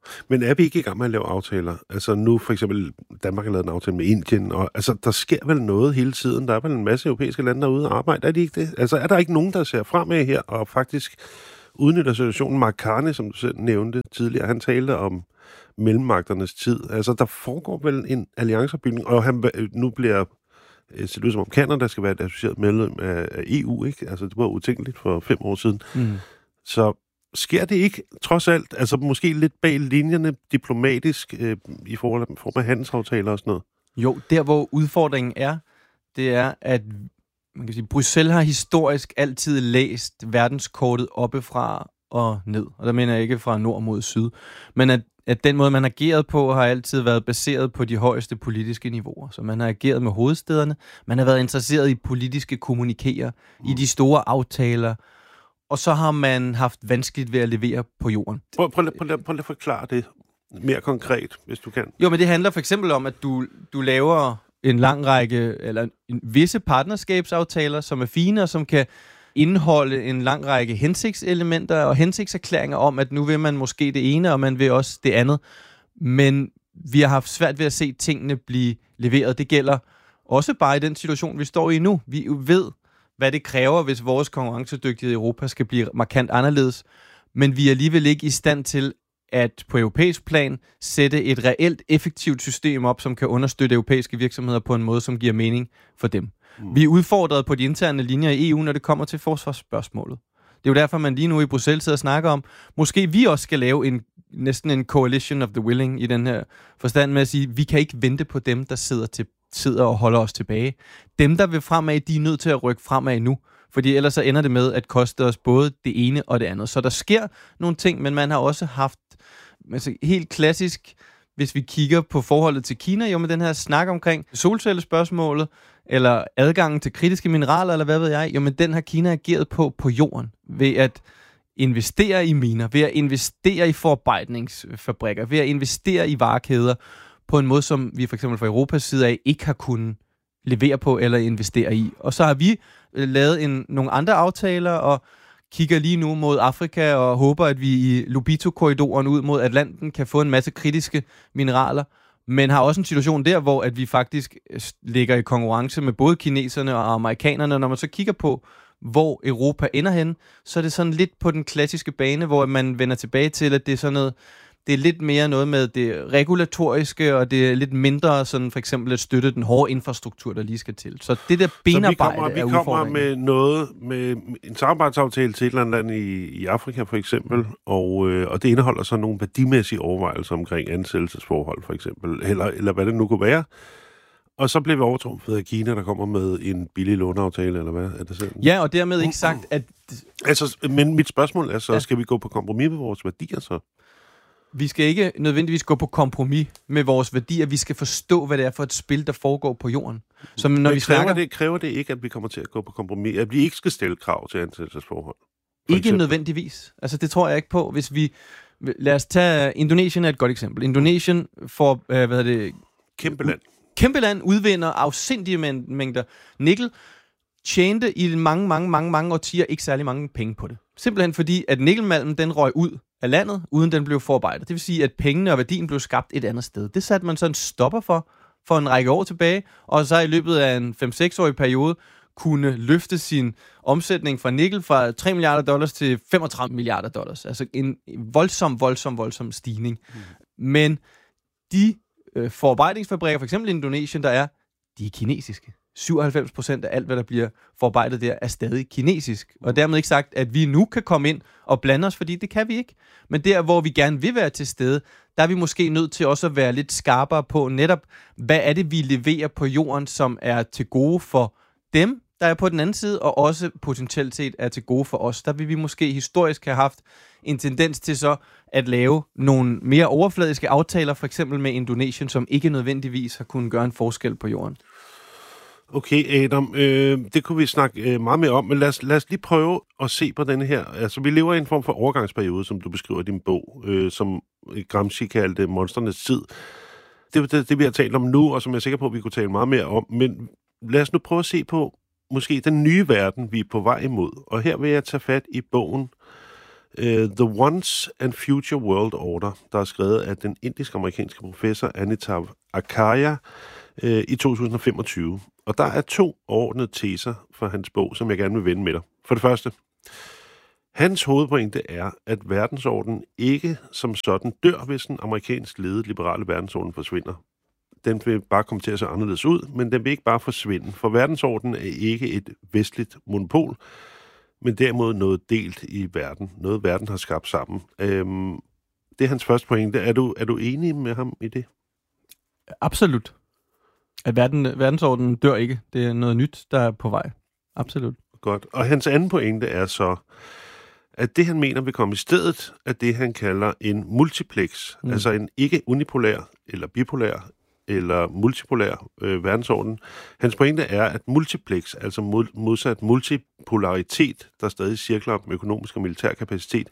Men er vi ikke i gang med at lave aftaler? Altså nu for eksempel, Danmark har lavet en aftale med Indien, og altså der sker vel noget hele tiden. Der er vel en masse europæiske lande derude og arbejde. Er de ikke det? Altså er der ikke nogen, der ser fremad her og faktisk udnytter situationen? Mark Carney, som du selv nævnte tidligere, han talte om mellemmagternes tid. Altså der foregår vel en allianceopbygning, og han, nu bliver ser det ud som om Canada skal være et associeret medlem af E U, ikke? Altså det var utænkeligt for fem år siden. Mm. Så sker det ikke, trods alt, altså måske lidt bag linjerne diplomatisk øh, i forhold til form af handelsaftaler og sådan noget? Jo, der hvor udfordringen er, det er, at man kan sige, Bruxelles har historisk altid læst verdenskortet oppefra og ned. Og der mener jeg ikke fra nord mod syd. Men at, at den måde, man har ageret på, har altid været baseret på de højeste politiske niveauer. Så man har ageret med hovedstederne, man har været interesseret i politiske kommunikerer, mm. i de store aftaler, og så har man haft vanskeligt ved at levere på jorden. Prøv, prøv, prøv, prøv, prøv at forklare det mere konkret, hvis du kan. Jo, men det handler for eksempel om, at du, du laver en lang række, eller en, visse partnerskabsaftaler, som er fine, og som kan indeholde en lang række hensigtselementer og hensigtserklæringer om, at nu vil man måske det ene, og man vil også det andet. Men vi har haft svært ved at se tingene blive leveret. Det gælder også bare i den situation, vi står i nu. Vi ved, hvad det kræver, hvis vores konkurrencedygtighed i Europa skal blive markant anderledes. Men vi er alligevel ikke i stand til at på europæisk plan sætte et reelt effektivt system op, som kan understøtte europæiske virksomheder på en måde, som giver mening for dem. Mm. Vi er udfordret på de interne linjer i E U, når det kommer til forsvarsspørgsmålet. Det er jo derfor, man lige nu i Bruxelles sidder og snakker om, måske vi også skal lave en næsten en coalition of the willing i den her forstand med at sige, vi kan ikke vente på dem, der sidder, til, sidder og holder os tilbage. Dem, der vil fremad, de er nødt til at rykke fremad nu. Fordi ellers så ender det med at koste os både det ene og det andet. Så der sker nogle ting, men man har også haft altså helt klassisk, hvis vi kigger på forholdet til Kina, jo med den her snak omkring solcellespørgsmålet, eller adgangen til kritiske mineraler, eller hvad ved jeg, jo men den har Kina ageret på på jorden, ved at investere i miner, ved at investere i forarbejdningsfabrikker, ved at investere i varekæder, på en måde, som vi for eksempel fra Europas side af ikke har kunnet levere på eller investere i. Og så har vi lavet en, nogle andre aftaler, og kigger lige nu mod Afrika, og håber, at vi i Lobito-korridoren ud mod Atlanten kan få en masse kritiske mineraler, men har også en situation der, hvor at vi faktisk ligger i konkurrence med både kineserne og amerikanerne. Når man så kigger på, hvor Europa ender hen, så er det sådan lidt på den klassiske bane, hvor man vender tilbage til, at det er sådan noget, det er lidt mere noget med det regulatoriske, og det er lidt mindre sådan for eksempel at støtte den hårde infrastruktur, der lige skal til. Så det der benarbejde er udfordringen. Så vi kommer med noget, med en samarbejdsaftale til et eller andet land i, i Afrika for eksempel, og, øh, og det indeholder så nogle værdimæssige overvejelser omkring ansættelsesforhold for eksempel, eller, eller hvad det nu kunne være. Og så bliver vi overtrumfet af Kina, der kommer med en billig låneaftale, eller hvad er det sådan? Ja, og dermed ikke sagt, at... Altså, men mit spørgsmål er så, ja. Skal vi gå på kompromis med vores værdier så? Vi skal ikke nødvendigvis gå på kompromis med vores værdier. Vi skal forstå, hvad det er for et spil, der foregår på jorden. Så når men vi kræver, snakker... det, kræver det ikke, at vi kommer til at gå på kompromis? At vi ikke skal stille krav til ansættelsesforhold? Ikke eksempel? Nødvendigvis. Altså, det tror jeg ikke på. Hvis vi... Lad os tage... Indonesien er et godt eksempel. Indonesien får... Øh, hvad er det? Kæmpe land. Kæmpe land udvinder afsindige mængder nikkel. Tjente i mange, mange, mange, mange årtier ikke særlig mange penge på det. Simpelthen fordi, at nikkelmalmen, den røg ud af landet, uden den blev forarbejdet. Det vil sige, at pengene og værdien blev skabt et andet sted. Det satte man så en stopper for, for en række år tilbage, og så i løbet af en fem seks årig periode, kunne løfte sin omsætning fra nikkel fra tre milliarder dollars til femogtredive milliarder dollars. Altså en voldsom, voldsom, voldsom stigning. Mm. Men de øh, forarbejdningsfabrikker, for eksempel i Indonesien, der er, de er kinesiske. syvoghalvfems procent af alt, hvad der bliver forarbejdet der, er stadig kinesisk. Og dermed ikke sagt, at vi nu kan komme ind og blande os, fordi det kan vi ikke. Men der, hvor vi gerne vil være til stede, der er vi måske nødt til også at være lidt skarpere på netop, hvad er det, vi leverer på jorden, som er til gode for dem, der er på den anden side, og også potentielt set er til gode for os. Der vil vi måske historisk have haft en tendens til så at lave nogle mere overfladiske aftaler, for eksempel med Indonesien, som ikke nødvendigvis har kunnet gøre en forskel på jorden. Okay, Adam, øh, det kunne vi snakke øh, meget mere om, men lad os, lad os lige prøve at se på denne her. Altså, vi lever i en form for overgangsperiode, som du beskriver i din bog, øh, som Gramsci kaldte monsternes tid. Det er det, det, vi har talt om nu, og som jeg er sikker på, at vi kunne tale meget mere om, men lad os nu prøve at se på måske den nye verden, vi er på vej imod. Og her vil jeg tage fat i bogen Uh, The Once and Future World Order, der er skrevet af den indisk-amerikanske professor Anitav Acharya uh, i to tusind og femogtyve. Og der er to overordnede teser for hans bog, som jeg gerne vil vende med dig. For det første, hans hovedpointe er, at verdensordenen ikke som sådan dør, hvis den amerikansk ledede liberale verdensorden forsvinder. Den vil bare komme til at se anderledes ud, men den vil ikke bare forsvinde, for verdensordenen er ikke et vestligt monopol, men derimod noget delt i verden. Noget verden har skabt sammen. Øhm, det er hans første pointe. Er du, er du enig med ham i det? Absolut. At verden, verdensordenen dør ikke. Det er noget nyt, der er på vej. Absolut. Godt. Og hans anden pointe er så, at det, han mener vil komme i stedet, er det, han kalder en multiplex. Mm. Altså en ikke unipolær eller bipolær eller multipolær øh, verdensorden. Hans pointe er, at multiplex, altså mod, modsat multipolaritet, der stadig cirkler op med økonomisk og militær kapacitet,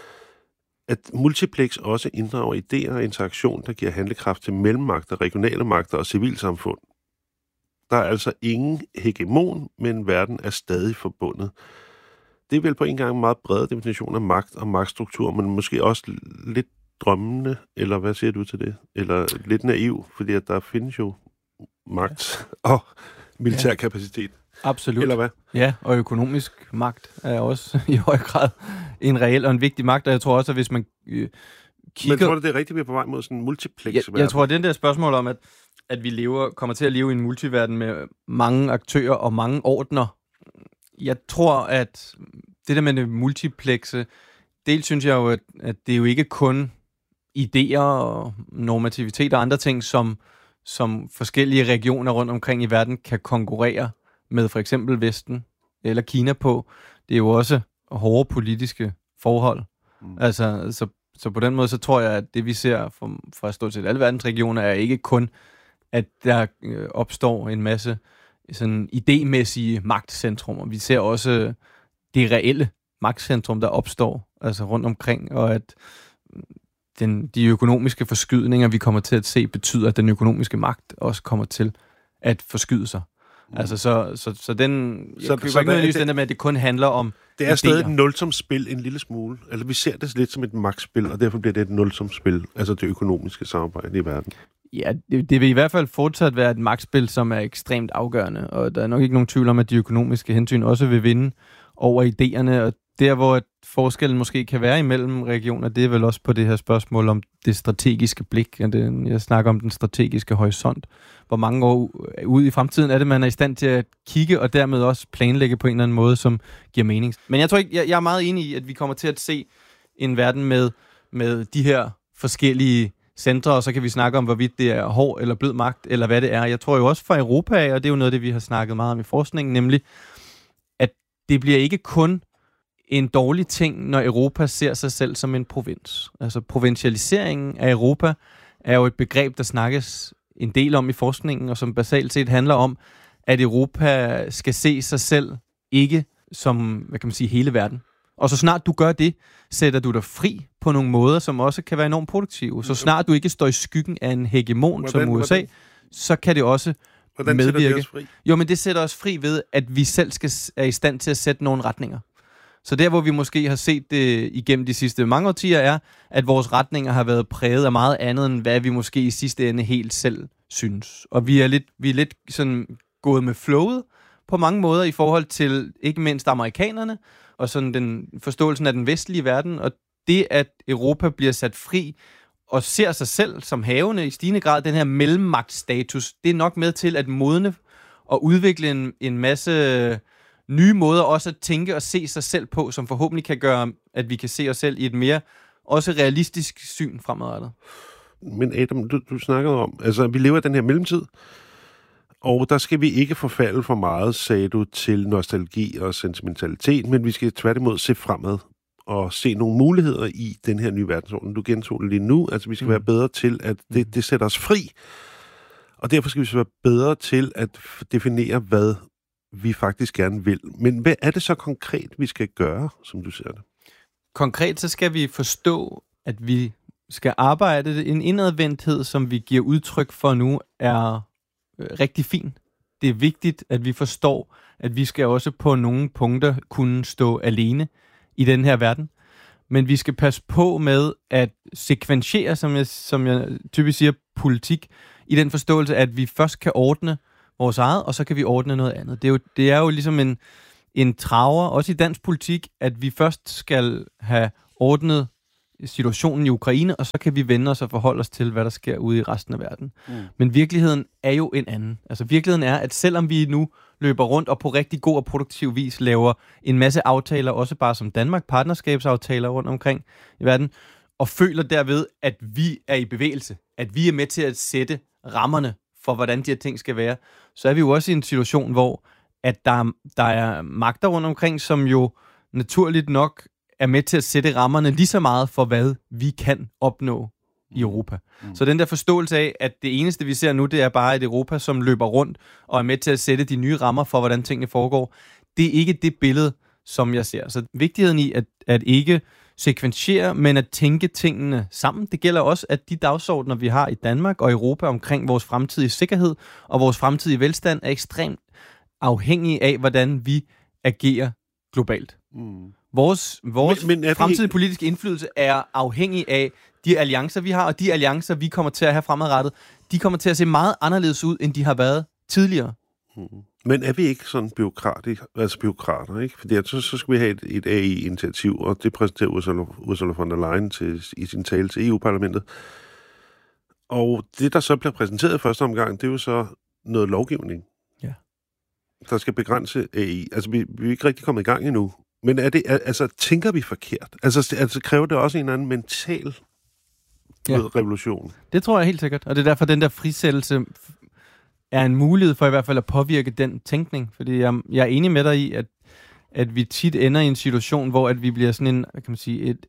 at multiplex også inddrager idéer og interaktion, der giver handlekraft til mellemmagter, regionale magter og civilsamfund. Der er altså ingen hegemon, men verden er stadig forbundet. Det er vel på en gang en meget bred definition af magt og magtstruktur, men måske også lidt drømmende, eller hvad siger du til det? Eller lidt naiv, fordi at der findes jo magt og militær ja. kapacitet. Absolut. Eller hvad? Ja, og økonomisk magt er også i høj grad en reel og en vigtig magt, og jeg tror også, at hvis man øh, kigger... Men tror du, det er rigtigt, vi er på vej mod sådan en multiplex? Jeg, jeg tror, at den der spørgsmål om, at, at vi lever, kommer til at leve i en multiverden med mange aktører og mange ordner, jeg tror, at det der med det multiplexe, dels synes jeg jo, at, at det er jo ikke kun idéer og normativitet og andre ting, som, som forskellige regioner rundt omkring i verden kan konkurrere med for eksempel Vesten eller Kina på. Det er jo også hårde politiske forhold. Mm. Altså, så, så på den måde, så tror jeg, at det vi ser fra, fra stort set alle verdens regioner, er ikke kun, at der øh, opstår en masse sådan idémæssige magtcentrummer. Vi ser også det reelle magtcentrum, der opstår altså rundt omkring, og at den, de økonomiske forskydninger, vi kommer til at se, betyder, at den økonomiske magt også kommer til at forskyde sig. Mm. Altså, så, så, så den... Jeg så, køber så ikke nødvendigvis den der med, at det kun handler om det er idéer. Stadig et nulsumsspil en lille smule. Altså, vi ser det lidt som et magtspil, og derfor bliver det et nulsumsspil, altså det økonomiske samarbejde i verden. Ja, det, det vil i hvert fald fortsat være et magtspil, som er ekstremt afgørende, og der er nok ikke nogen tvivl om, at de økonomiske hensyn også vil vinde over idéerne, og der, hvor forskellen måske kan være imellem regioner, det er vel også på det her spørgsmål om det strategiske blik. Jeg snakker om den strategiske horisont. Hvor mange år ude i fremtiden er det, man er i stand til at kigge, og dermed også planlægge på en eller anden måde, som giver mening. Men jeg tror ikke, jeg, jeg er meget enig i, at vi kommer til at se en verden med, med de her forskellige centre, og så kan vi snakke om, hvorvidt det er hård eller blød magt, eller hvad det er. Jeg tror jo også for Europa, og det er jo noget af det, vi har snakket meget om i forskningen, nemlig, at det bliver ikke kun en dårlig ting, når Europa ser sig selv som en provins. Altså provincialiseringen af Europa er jo et begreb, der snakkes en del om i forskningen, og som basalt set handler om, at Europa skal se sig selv ikke som, hvad kan man sige, hele verden. Og så snart du gør det, sætter du dig fri på nogle måder, som også kan være enormt produktive. Så snart du ikke står i skyggen af en hegemon hvordan, som U S A, hvordan? Så kan det også hvordan medvirke. Det fri? Jo, men det sætter os fri ved, at vi selv skal, er i stand til at sætte nogle retninger. Så der, hvor vi måske har set det igennem de sidste mange årtier, er, at vores retninger har været præget af meget andet, end hvad vi måske i sidste ende helt selv synes. Og vi er lidt, vi er lidt sådan gået med flowet på mange måder i forhold til ikke mindst amerikanerne, og sådan den forståelsen af den vestlige verden, og det, at Europa bliver sat fri og ser sig selv som havende i stigende grad, den her mellemmagtstatus, det er nok med til at modne og udvikle en, en masse nye måder også at tænke og se sig selv på, som forhåbentlig kan gøre, at vi kan se os selv i et mere også realistisk syn fremadrettet. Men Adam, du, du snakkede om, altså vi lever i den her mellemtid, og der skal vi ikke forfalde for meget, sagde du, til nostalgi og sentimentalitet, men vi skal tværtimod se fremad og se nogle muligheder i den her nye verdensorden. Du gentog det lige nu, altså vi skal mm. være bedre til, at det, det sætter os fri, og derfor skal vi være bedre til at definere, hvad vi faktisk gerne vil. Men hvad er det så konkret, vi skal gøre, som du ser det? Konkret så skal vi forstå, at vi skal arbejde en indadvendthed, som vi giver udtryk for nu, er rigtig fin. Det er vigtigt, at vi forstår, at vi skal også på nogle punkter kunne stå alene i den her verden. Men vi skal passe på med at sekventiere, som jeg, som jeg typisk siger, politik, i den forståelse, at vi først kan ordne vores eget, og så kan vi ordne noget andet. Det er jo, det er jo ligesom en, en traver, også i dansk politik, at vi først skal have ordnet situationen i Ukraine, og så kan vi vende os og forholde os til, hvad der sker ude i resten af verden. Mm. Men virkeligheden er jo en anden. Altså virkeligheden er, at selvom vi nu løber rundt og på rigtig god og produktiv vis laver en masse aftaler, også bare som Danmark, partnerskabsaftaler rundt omkring i verden, og føler derved, at vi er i bevægelse, at vi er med til at sætte rammerne for, hvordan de her ting skal være, så er vi jo også i en situation, hvor at der, der er magter rundt omkring, som jo naturligt nok er med til at sætte rammerne lige så meget for, hvad vi kan opnå i Europa. Mm. Så den der forståelse af, at det eneste, vi ser nu, det er bare et Europa, som løber rundt og er med til at sætte de nye rammer for, hvordan tingene foregår, det er ikke det billede, som jeg ser. Så vigtigheden i at, at ikke sekventiere, men at tænke tingene sammen. Det gælder også, at de dagsordner, vi har i Danmark og Europa omkring vores fremtidige sikkerhed og vores fremtidige velstand, er ekstremt afhængige af, hvordan vi agerer globalt. Mm. Vores, vores men, men fremtidige ikke... politiske indflydelse er afhængig af de alliancer, vi har, og de alliancer, vi kommer til at have fremadrettet, de kommer til at se meget anderledes ud, end de har været tidligere. Mm. Men er vi ikke sådan bureaukrater, altså bureaukrater, ikke? Fordi så, så skal vi have et, et A I-initiativ, og det præsenterer Ursula, Ursula von der Leyen til, i sin tale til E U-parlamentet. Og det, der så bliver præsenteret i første omgang, det er jo så noget lovgivning, ja, der skal begrænse A I. Altså, vi, vi er ikke rigtig kommet i gang endnu. Men er det, altså, tænker vi forkert? Altså, altså kræver det også en eller anden mental ja. revolution? Det tror jeg helt sikkert. Og det er derfor, den der frisættelse er en mulighed for i hvert fald at påvirke den tænkning. Fordi jeg, jeg er enig med dig i, at, at vi tit ender i en situation, hvor at vi bliver sådan en, hvad kan man sige, et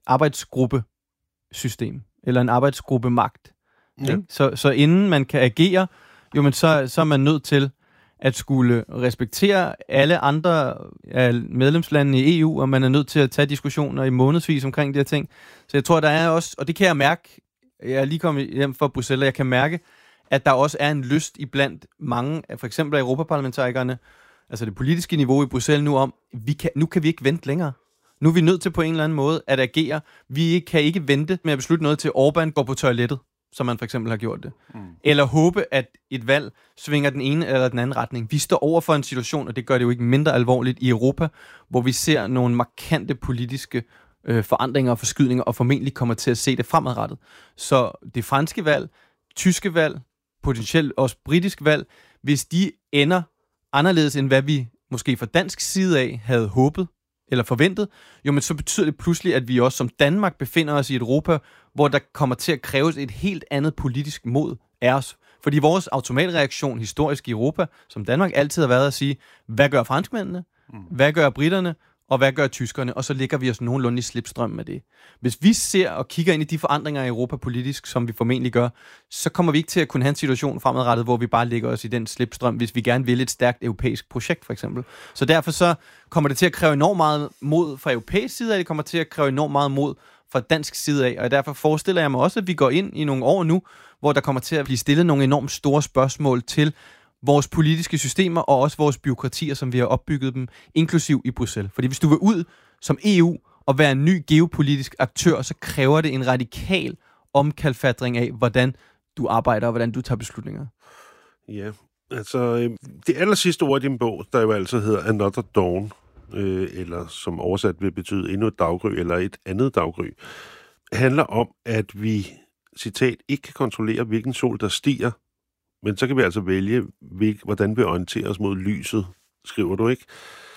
arbejdsgruppesystem. Eller en arbejdsgruppemagt. Ja. Så, så inden man kan agere, jo, men så, så er man nødt til at skulle respektere alle andre medlemslande i E U, og man er nødt til at tage diskussioner i månedsvis omkring de her ting. Så jeg tror, der er også, og det kan jeg mærke, jeg er lige kommet hjem fra Bruxelles, og jeg kan mærke, at der også er en lyst iblandt mange, for eksempel af europaparlamentarikerne, altså det politiske niveau i Bruxelles nu om, vi kan, nu kan vi ikke vente længere. Nu er vi nødt til på en eller anden måde at agere. Vi kan ikke vente med at beslutte noget til Orbán går på toilettet, som man for eksempel har gjort det. Mm. Eller håbe, at et valg svinger den ene eller den anden retning. Vi står over for en situation, og det gør det jo ikke mindre alvorligt i Europa, hvor vi ser nogle markante politiske øh, forandringer og forskydninger, og formentlig kommer til at se det fremadrettet. Så det franske valg, tyske valg, potentielt også britisk valg, hvis de ender anderledes end hvad vi måske fra dansk side af havde håbet eller forventet, jo, men så betyder det pludselig, at vi også som Danmark befinder os i et Europa, hvor der kommer til at kræves et helt andet politisk mod af os. Fordi vores automatreaktion historisk i Europa, som Danmark altid har været at sige, hvad gør franskmændene, hvad gør britterne, og hvad gør tyskerne, og så ligger vi os nogenlunde i slipstrøm med det. Hvis vi ser og kigger ind i de forandringer i Europa politisk, som vi formentlig gør, så kommer vi ikke til at kunne have en situation fremadrettet, hvor vi bare ligger os i den slipstrøm, hvis vi gerne vil et stærkt europæisk projekt, for eksempel. Så derfor så kommer det til at kræve enormt meget mod fra europæisk side af, det kommer til at kræve enormt meget mod fra dansk side af, og derfor forestiller jeg mig også, at vi går ind i nogle år nu, hvor der kommer til at blive stillet nogle enormt store spørgsmål til vores politiske systemer og også vores byråkratier, som vi har opbygget dem, inklusiv i Bruxelles. Fordi hvis du vil ud som E U og være en ny geopolitisk aktør, så kræver det en radikal omkalfatring af, hvordan du arbejder og hvordan du tager beslutninger. Ja, altså det aller sidste ord i din bog, der jo altså hedder Another Dawn, øh, eller som oversat vil betyde endnu et daggry, eller et andet daggry, handler om, at vi, citat, ikke kan kontrollere, hvilken sol der stiger, men så kan vi altså vælge, hvordan vi orienterer os mod lyset, skriver du, ikke?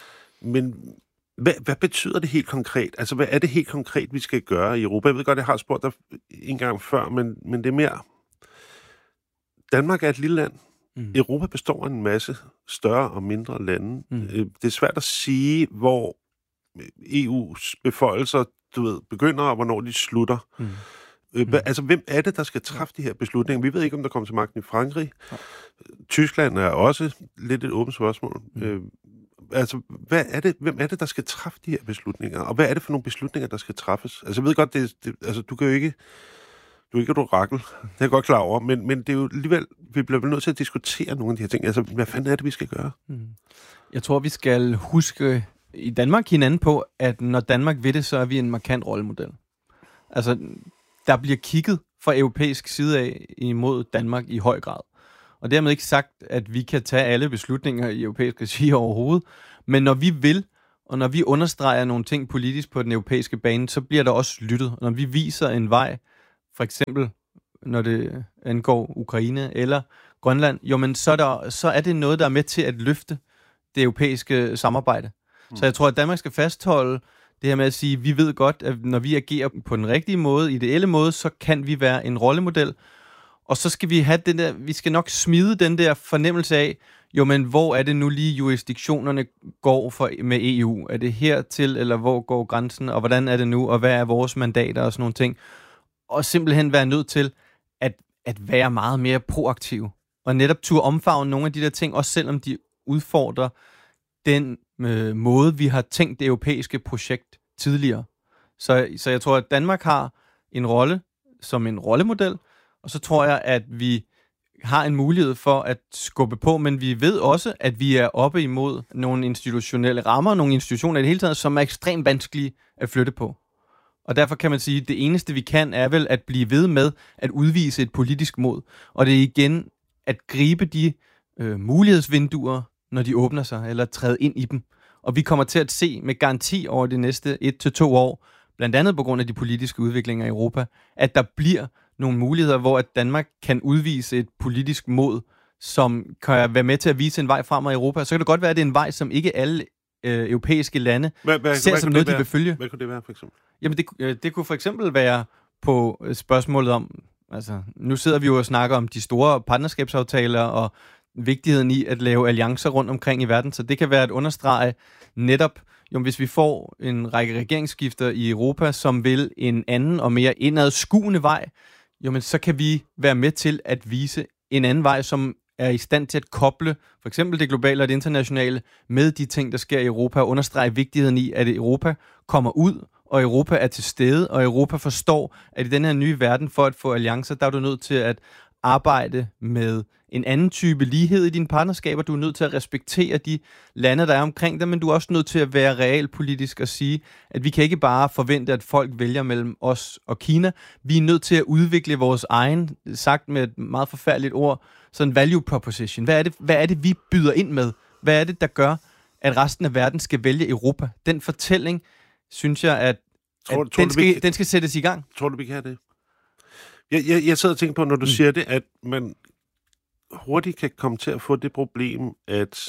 Men hvad, hvad betyder det helt konkret? Altså, hvad er det helt konkret, vi skal gøre i Europa? Jeg ved godt, jeg har spurgt dig en gang før, men, men det er mere... Danmark er et lille land. Mm. Europa består af en masse større og mindre lande. Mm. Det er svært at sige, hvor E U's beføjelser, du ved, begynder, og hvornår de slutter. Mm. Mm. Altså, hvem er det, der skal træffe de her beslutninger? Vi ved ikke, om der kommer til magten i Frankrig. Ja. Tyskland er også lidt et åbent spørgsmål. Mm. Øh, altså, hvad er det, hvem er det, der skal træffe de her beslutninger? Og hvad er det for nogle beslutninger, der skal træffes? Altså, jeg ved godt, det, det, altså, du kan jo ikke... Du er ikke et orakel, det er jeg godt klar over, men, men det er jo alligevel... Vi bliver vel nødt til at diskutere nogle af de her ting. Altså, hvad fanden er det, vi skal gøre? Mm. Jeg tror, vi skal huske i Danmark hinanden på, at når Danmark vil det, så er vi en markant rollemodel. Altså, der bliver kigget fra europæisk side af imod Danmark i høj grad. Og dermed ikke sagt, at vi kan tage alle beslutninger i europæisk regi overhovedet, men når vi vil, og når vi understreger nogle ting politisk på den europæiske bane, så bliver der også lyttet. Når vi viser en vej, for eksempel når det angår Ukraine eller Grønland, jo, men så er, der, så er det noget, der er med til at løfte det europæiske samarbejde. Mm. Så jeg tror, at Danmark skal fastholde det her med at sige, at vi ved godt, at når vi agerer på den rigtige måde, ideelle måde, så kan vi være en rollemodel. Og så skal vi have den der, vi skal nok smide den der fornemmelse af, jo, men hvor er det nu lige jurisdiktionerne går for, med E U? Er det hertil, eller hvor går grænsen, og hvordan er det nu, og hvad er vores mandater og sådan nogle ting? Og simpelthen være nødt til at, at være meget mere proaktiv. Og netop turde omfavne nogle af de der ting, også selvom de udfordrer den øh, måde, vi har tænkt det europæiske projekt tidligere. Så, så jeg tror, at Danmark har en rolle som en rollemodel, og så tror jeg, at vi har en mulighed for at skubbe på, men vi ved også, at vi er oppe imod nogle institutionelle rammer, nogle institutioner i det hele taget, som er ekstremt vanskelige at flytte på. Og derfor kan man sige, at det eneste, vi kan, er vel at blive ved med at udvise et politisk mod. Og det er igen at gribe de øh, mulighedsvinduer, når de åbner sig, eller træde ind i dem. Og vi kommer til at se med garanti over de næste et til to år, blandt andet på grund af de politiske udviklinger i Europa, at der bliver nogle muligheder, hvor at Danmark kan udvise et politisk mod, som kan være med til at vise en vej fremad i Europa. Så kan det godt være, at det er en vej, som ikke alle øh, europæiske lande hvad, hvad, ser hvad som noget, de vil følge. Hvad kunne det være, for eksempel? Jamen, det, øh, det kunne for eksempel være på spørgsmålet om, altså, nu sidder vi jo og snakker om de store partnerskabsaftaler og vigtigheden i at lave alliancer rundt omkring i verden, så det kan være at understrege netop, jo, hvis vi får en række regeringsskifter i Europa, som vil en anden og mere indadskuende vej, jo, men så kan vi være med til at vise en anden vej, som er i stand til at koble for eksempel det globale og det internationale med de ting, der sker i Europa, og understrege vigtigheden i, at Europa kommer ud, og Europa er til stede, og Europa forstår, at i den her nye verden, for at få alliancer, der er du nødt til at arbejde med en anden type lighed i dine partnerskaber. Du er nødt til at respektere de lande, der er omkring dig, men du er også nødt til at være realpolitisk og sige, at vi kan ikke bare forvente, at folk vælger mellem os og Kina. Vi er nødt til at udvikle vores egen, sagt med et meget forfærdeligt ord, sådan value proposition. Hvad er det, hvad er det vi byder ind med? Hvad er det, der gør, at resten af verden skal vælge Europa? Den fortælling, synes jeg, at, tror, at tror, den, skal, vi, den skal sættes i gang. Tror du, vi kan have det? Jeg, jeg, jeg sidder og tænker på, når du mm. siger det, at man hurtigt kan komme til at få det problem, at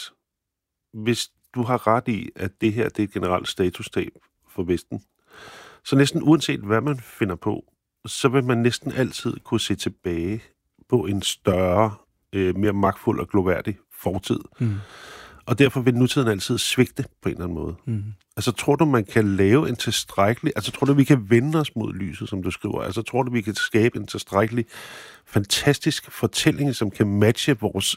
hvis du har ret i, at det her det er et generelt statustab for Vesten, så næsten uanset hvad man finder på, så vil man næsten altid kunne se tilbage på en større, øh, mere magtfuld og gloværdig fortid. Mm. Og derfor vil nutiden altid svigte på en eller anden måde. Mm. Altså, tror du, man kan lave en tilstrækkelig... Altså, tror du, vi kan vende os mod lyset, som du skriver? Altså, tror du, vi kan skabe en tilstrækkelig fantastisk fortælling, som kan matche vores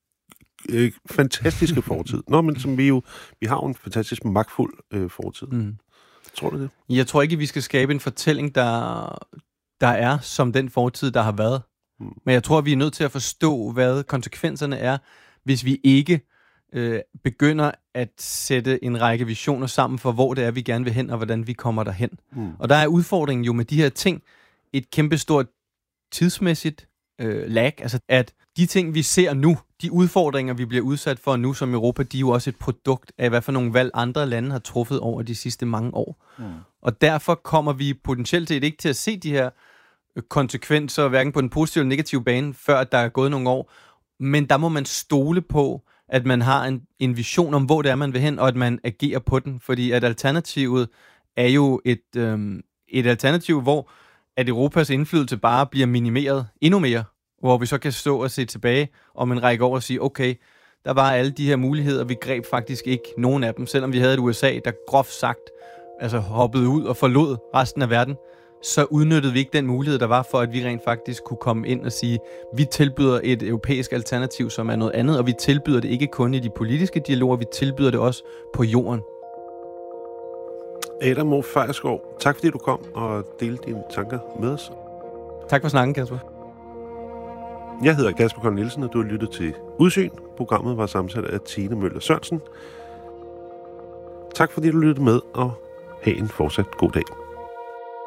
øh, fantastiske fortid? Nå, men som vi jo... Vi har jo en fantastisk magtfuld øh, fortid. Mm. Tror du det? Jeg tror ikke, vi skal skabe en fortælling, der, der er som den fortid, der har været. Mm. Men jeg tror, vi er nødt til at forstå, hvad konsekvenserne er, hvis vi ikke øh, begynder at sætte en række visioner sammen for, hvor det er, vi gerne vil hen, og hvordan vi kommer derhen. Mm. Og der er udfordringen jo med de her ting et kæmpestort tidsmæssigt øh, lag. Altså, at de ting, vi ser nu, de udfordringer, vi bliver udsat for nu som Europa, de er jo også et produkt af, hvad for nogle valg andre lande har truffet over de sidste mange år. Mm. Og derfor kommer vi potentielt set ikke til at se de her konsekvenser, hverken på den positive eller negative bane, før der er gået nogle år. Men der må man stole på, at man har en, en vision om, hvor det er, man vil hen, og at man agerer på den. Fordi at alternativet er jo et, øhm, et alternativ, hvor at Europas indflydelse bare bliver minimeret endnu mere, hvor vi så kan stå og se tilbage om en række år og sige, okay, der var alle de her muligheder, vi greb faktisk ikke nogen af dem, selvom vi havde et U S A, der groft sagt altså hoppede ud og forlod resten af verden, så udnyttede vi ikke den mulighed, der var for, at vi rent faktisk kunne komme ind og sige, vi tilbyder et europæisk alternativ, som er noget andet, og vi tilbyder det ikke kun i de politiske dialoger, vi tilbyder det også på jorden. Adam Mo Feierskov, tak fordi du kom og delte dine tanker med os. Tak for snakken, Kasper. Jeg hedder Kasper Kold Nielsen, og du har lyttet til Udsyn. Programmet var sammensat af Tine Møller Sørensen. Tak fordi du lyttede med, og have en fortsat god dag.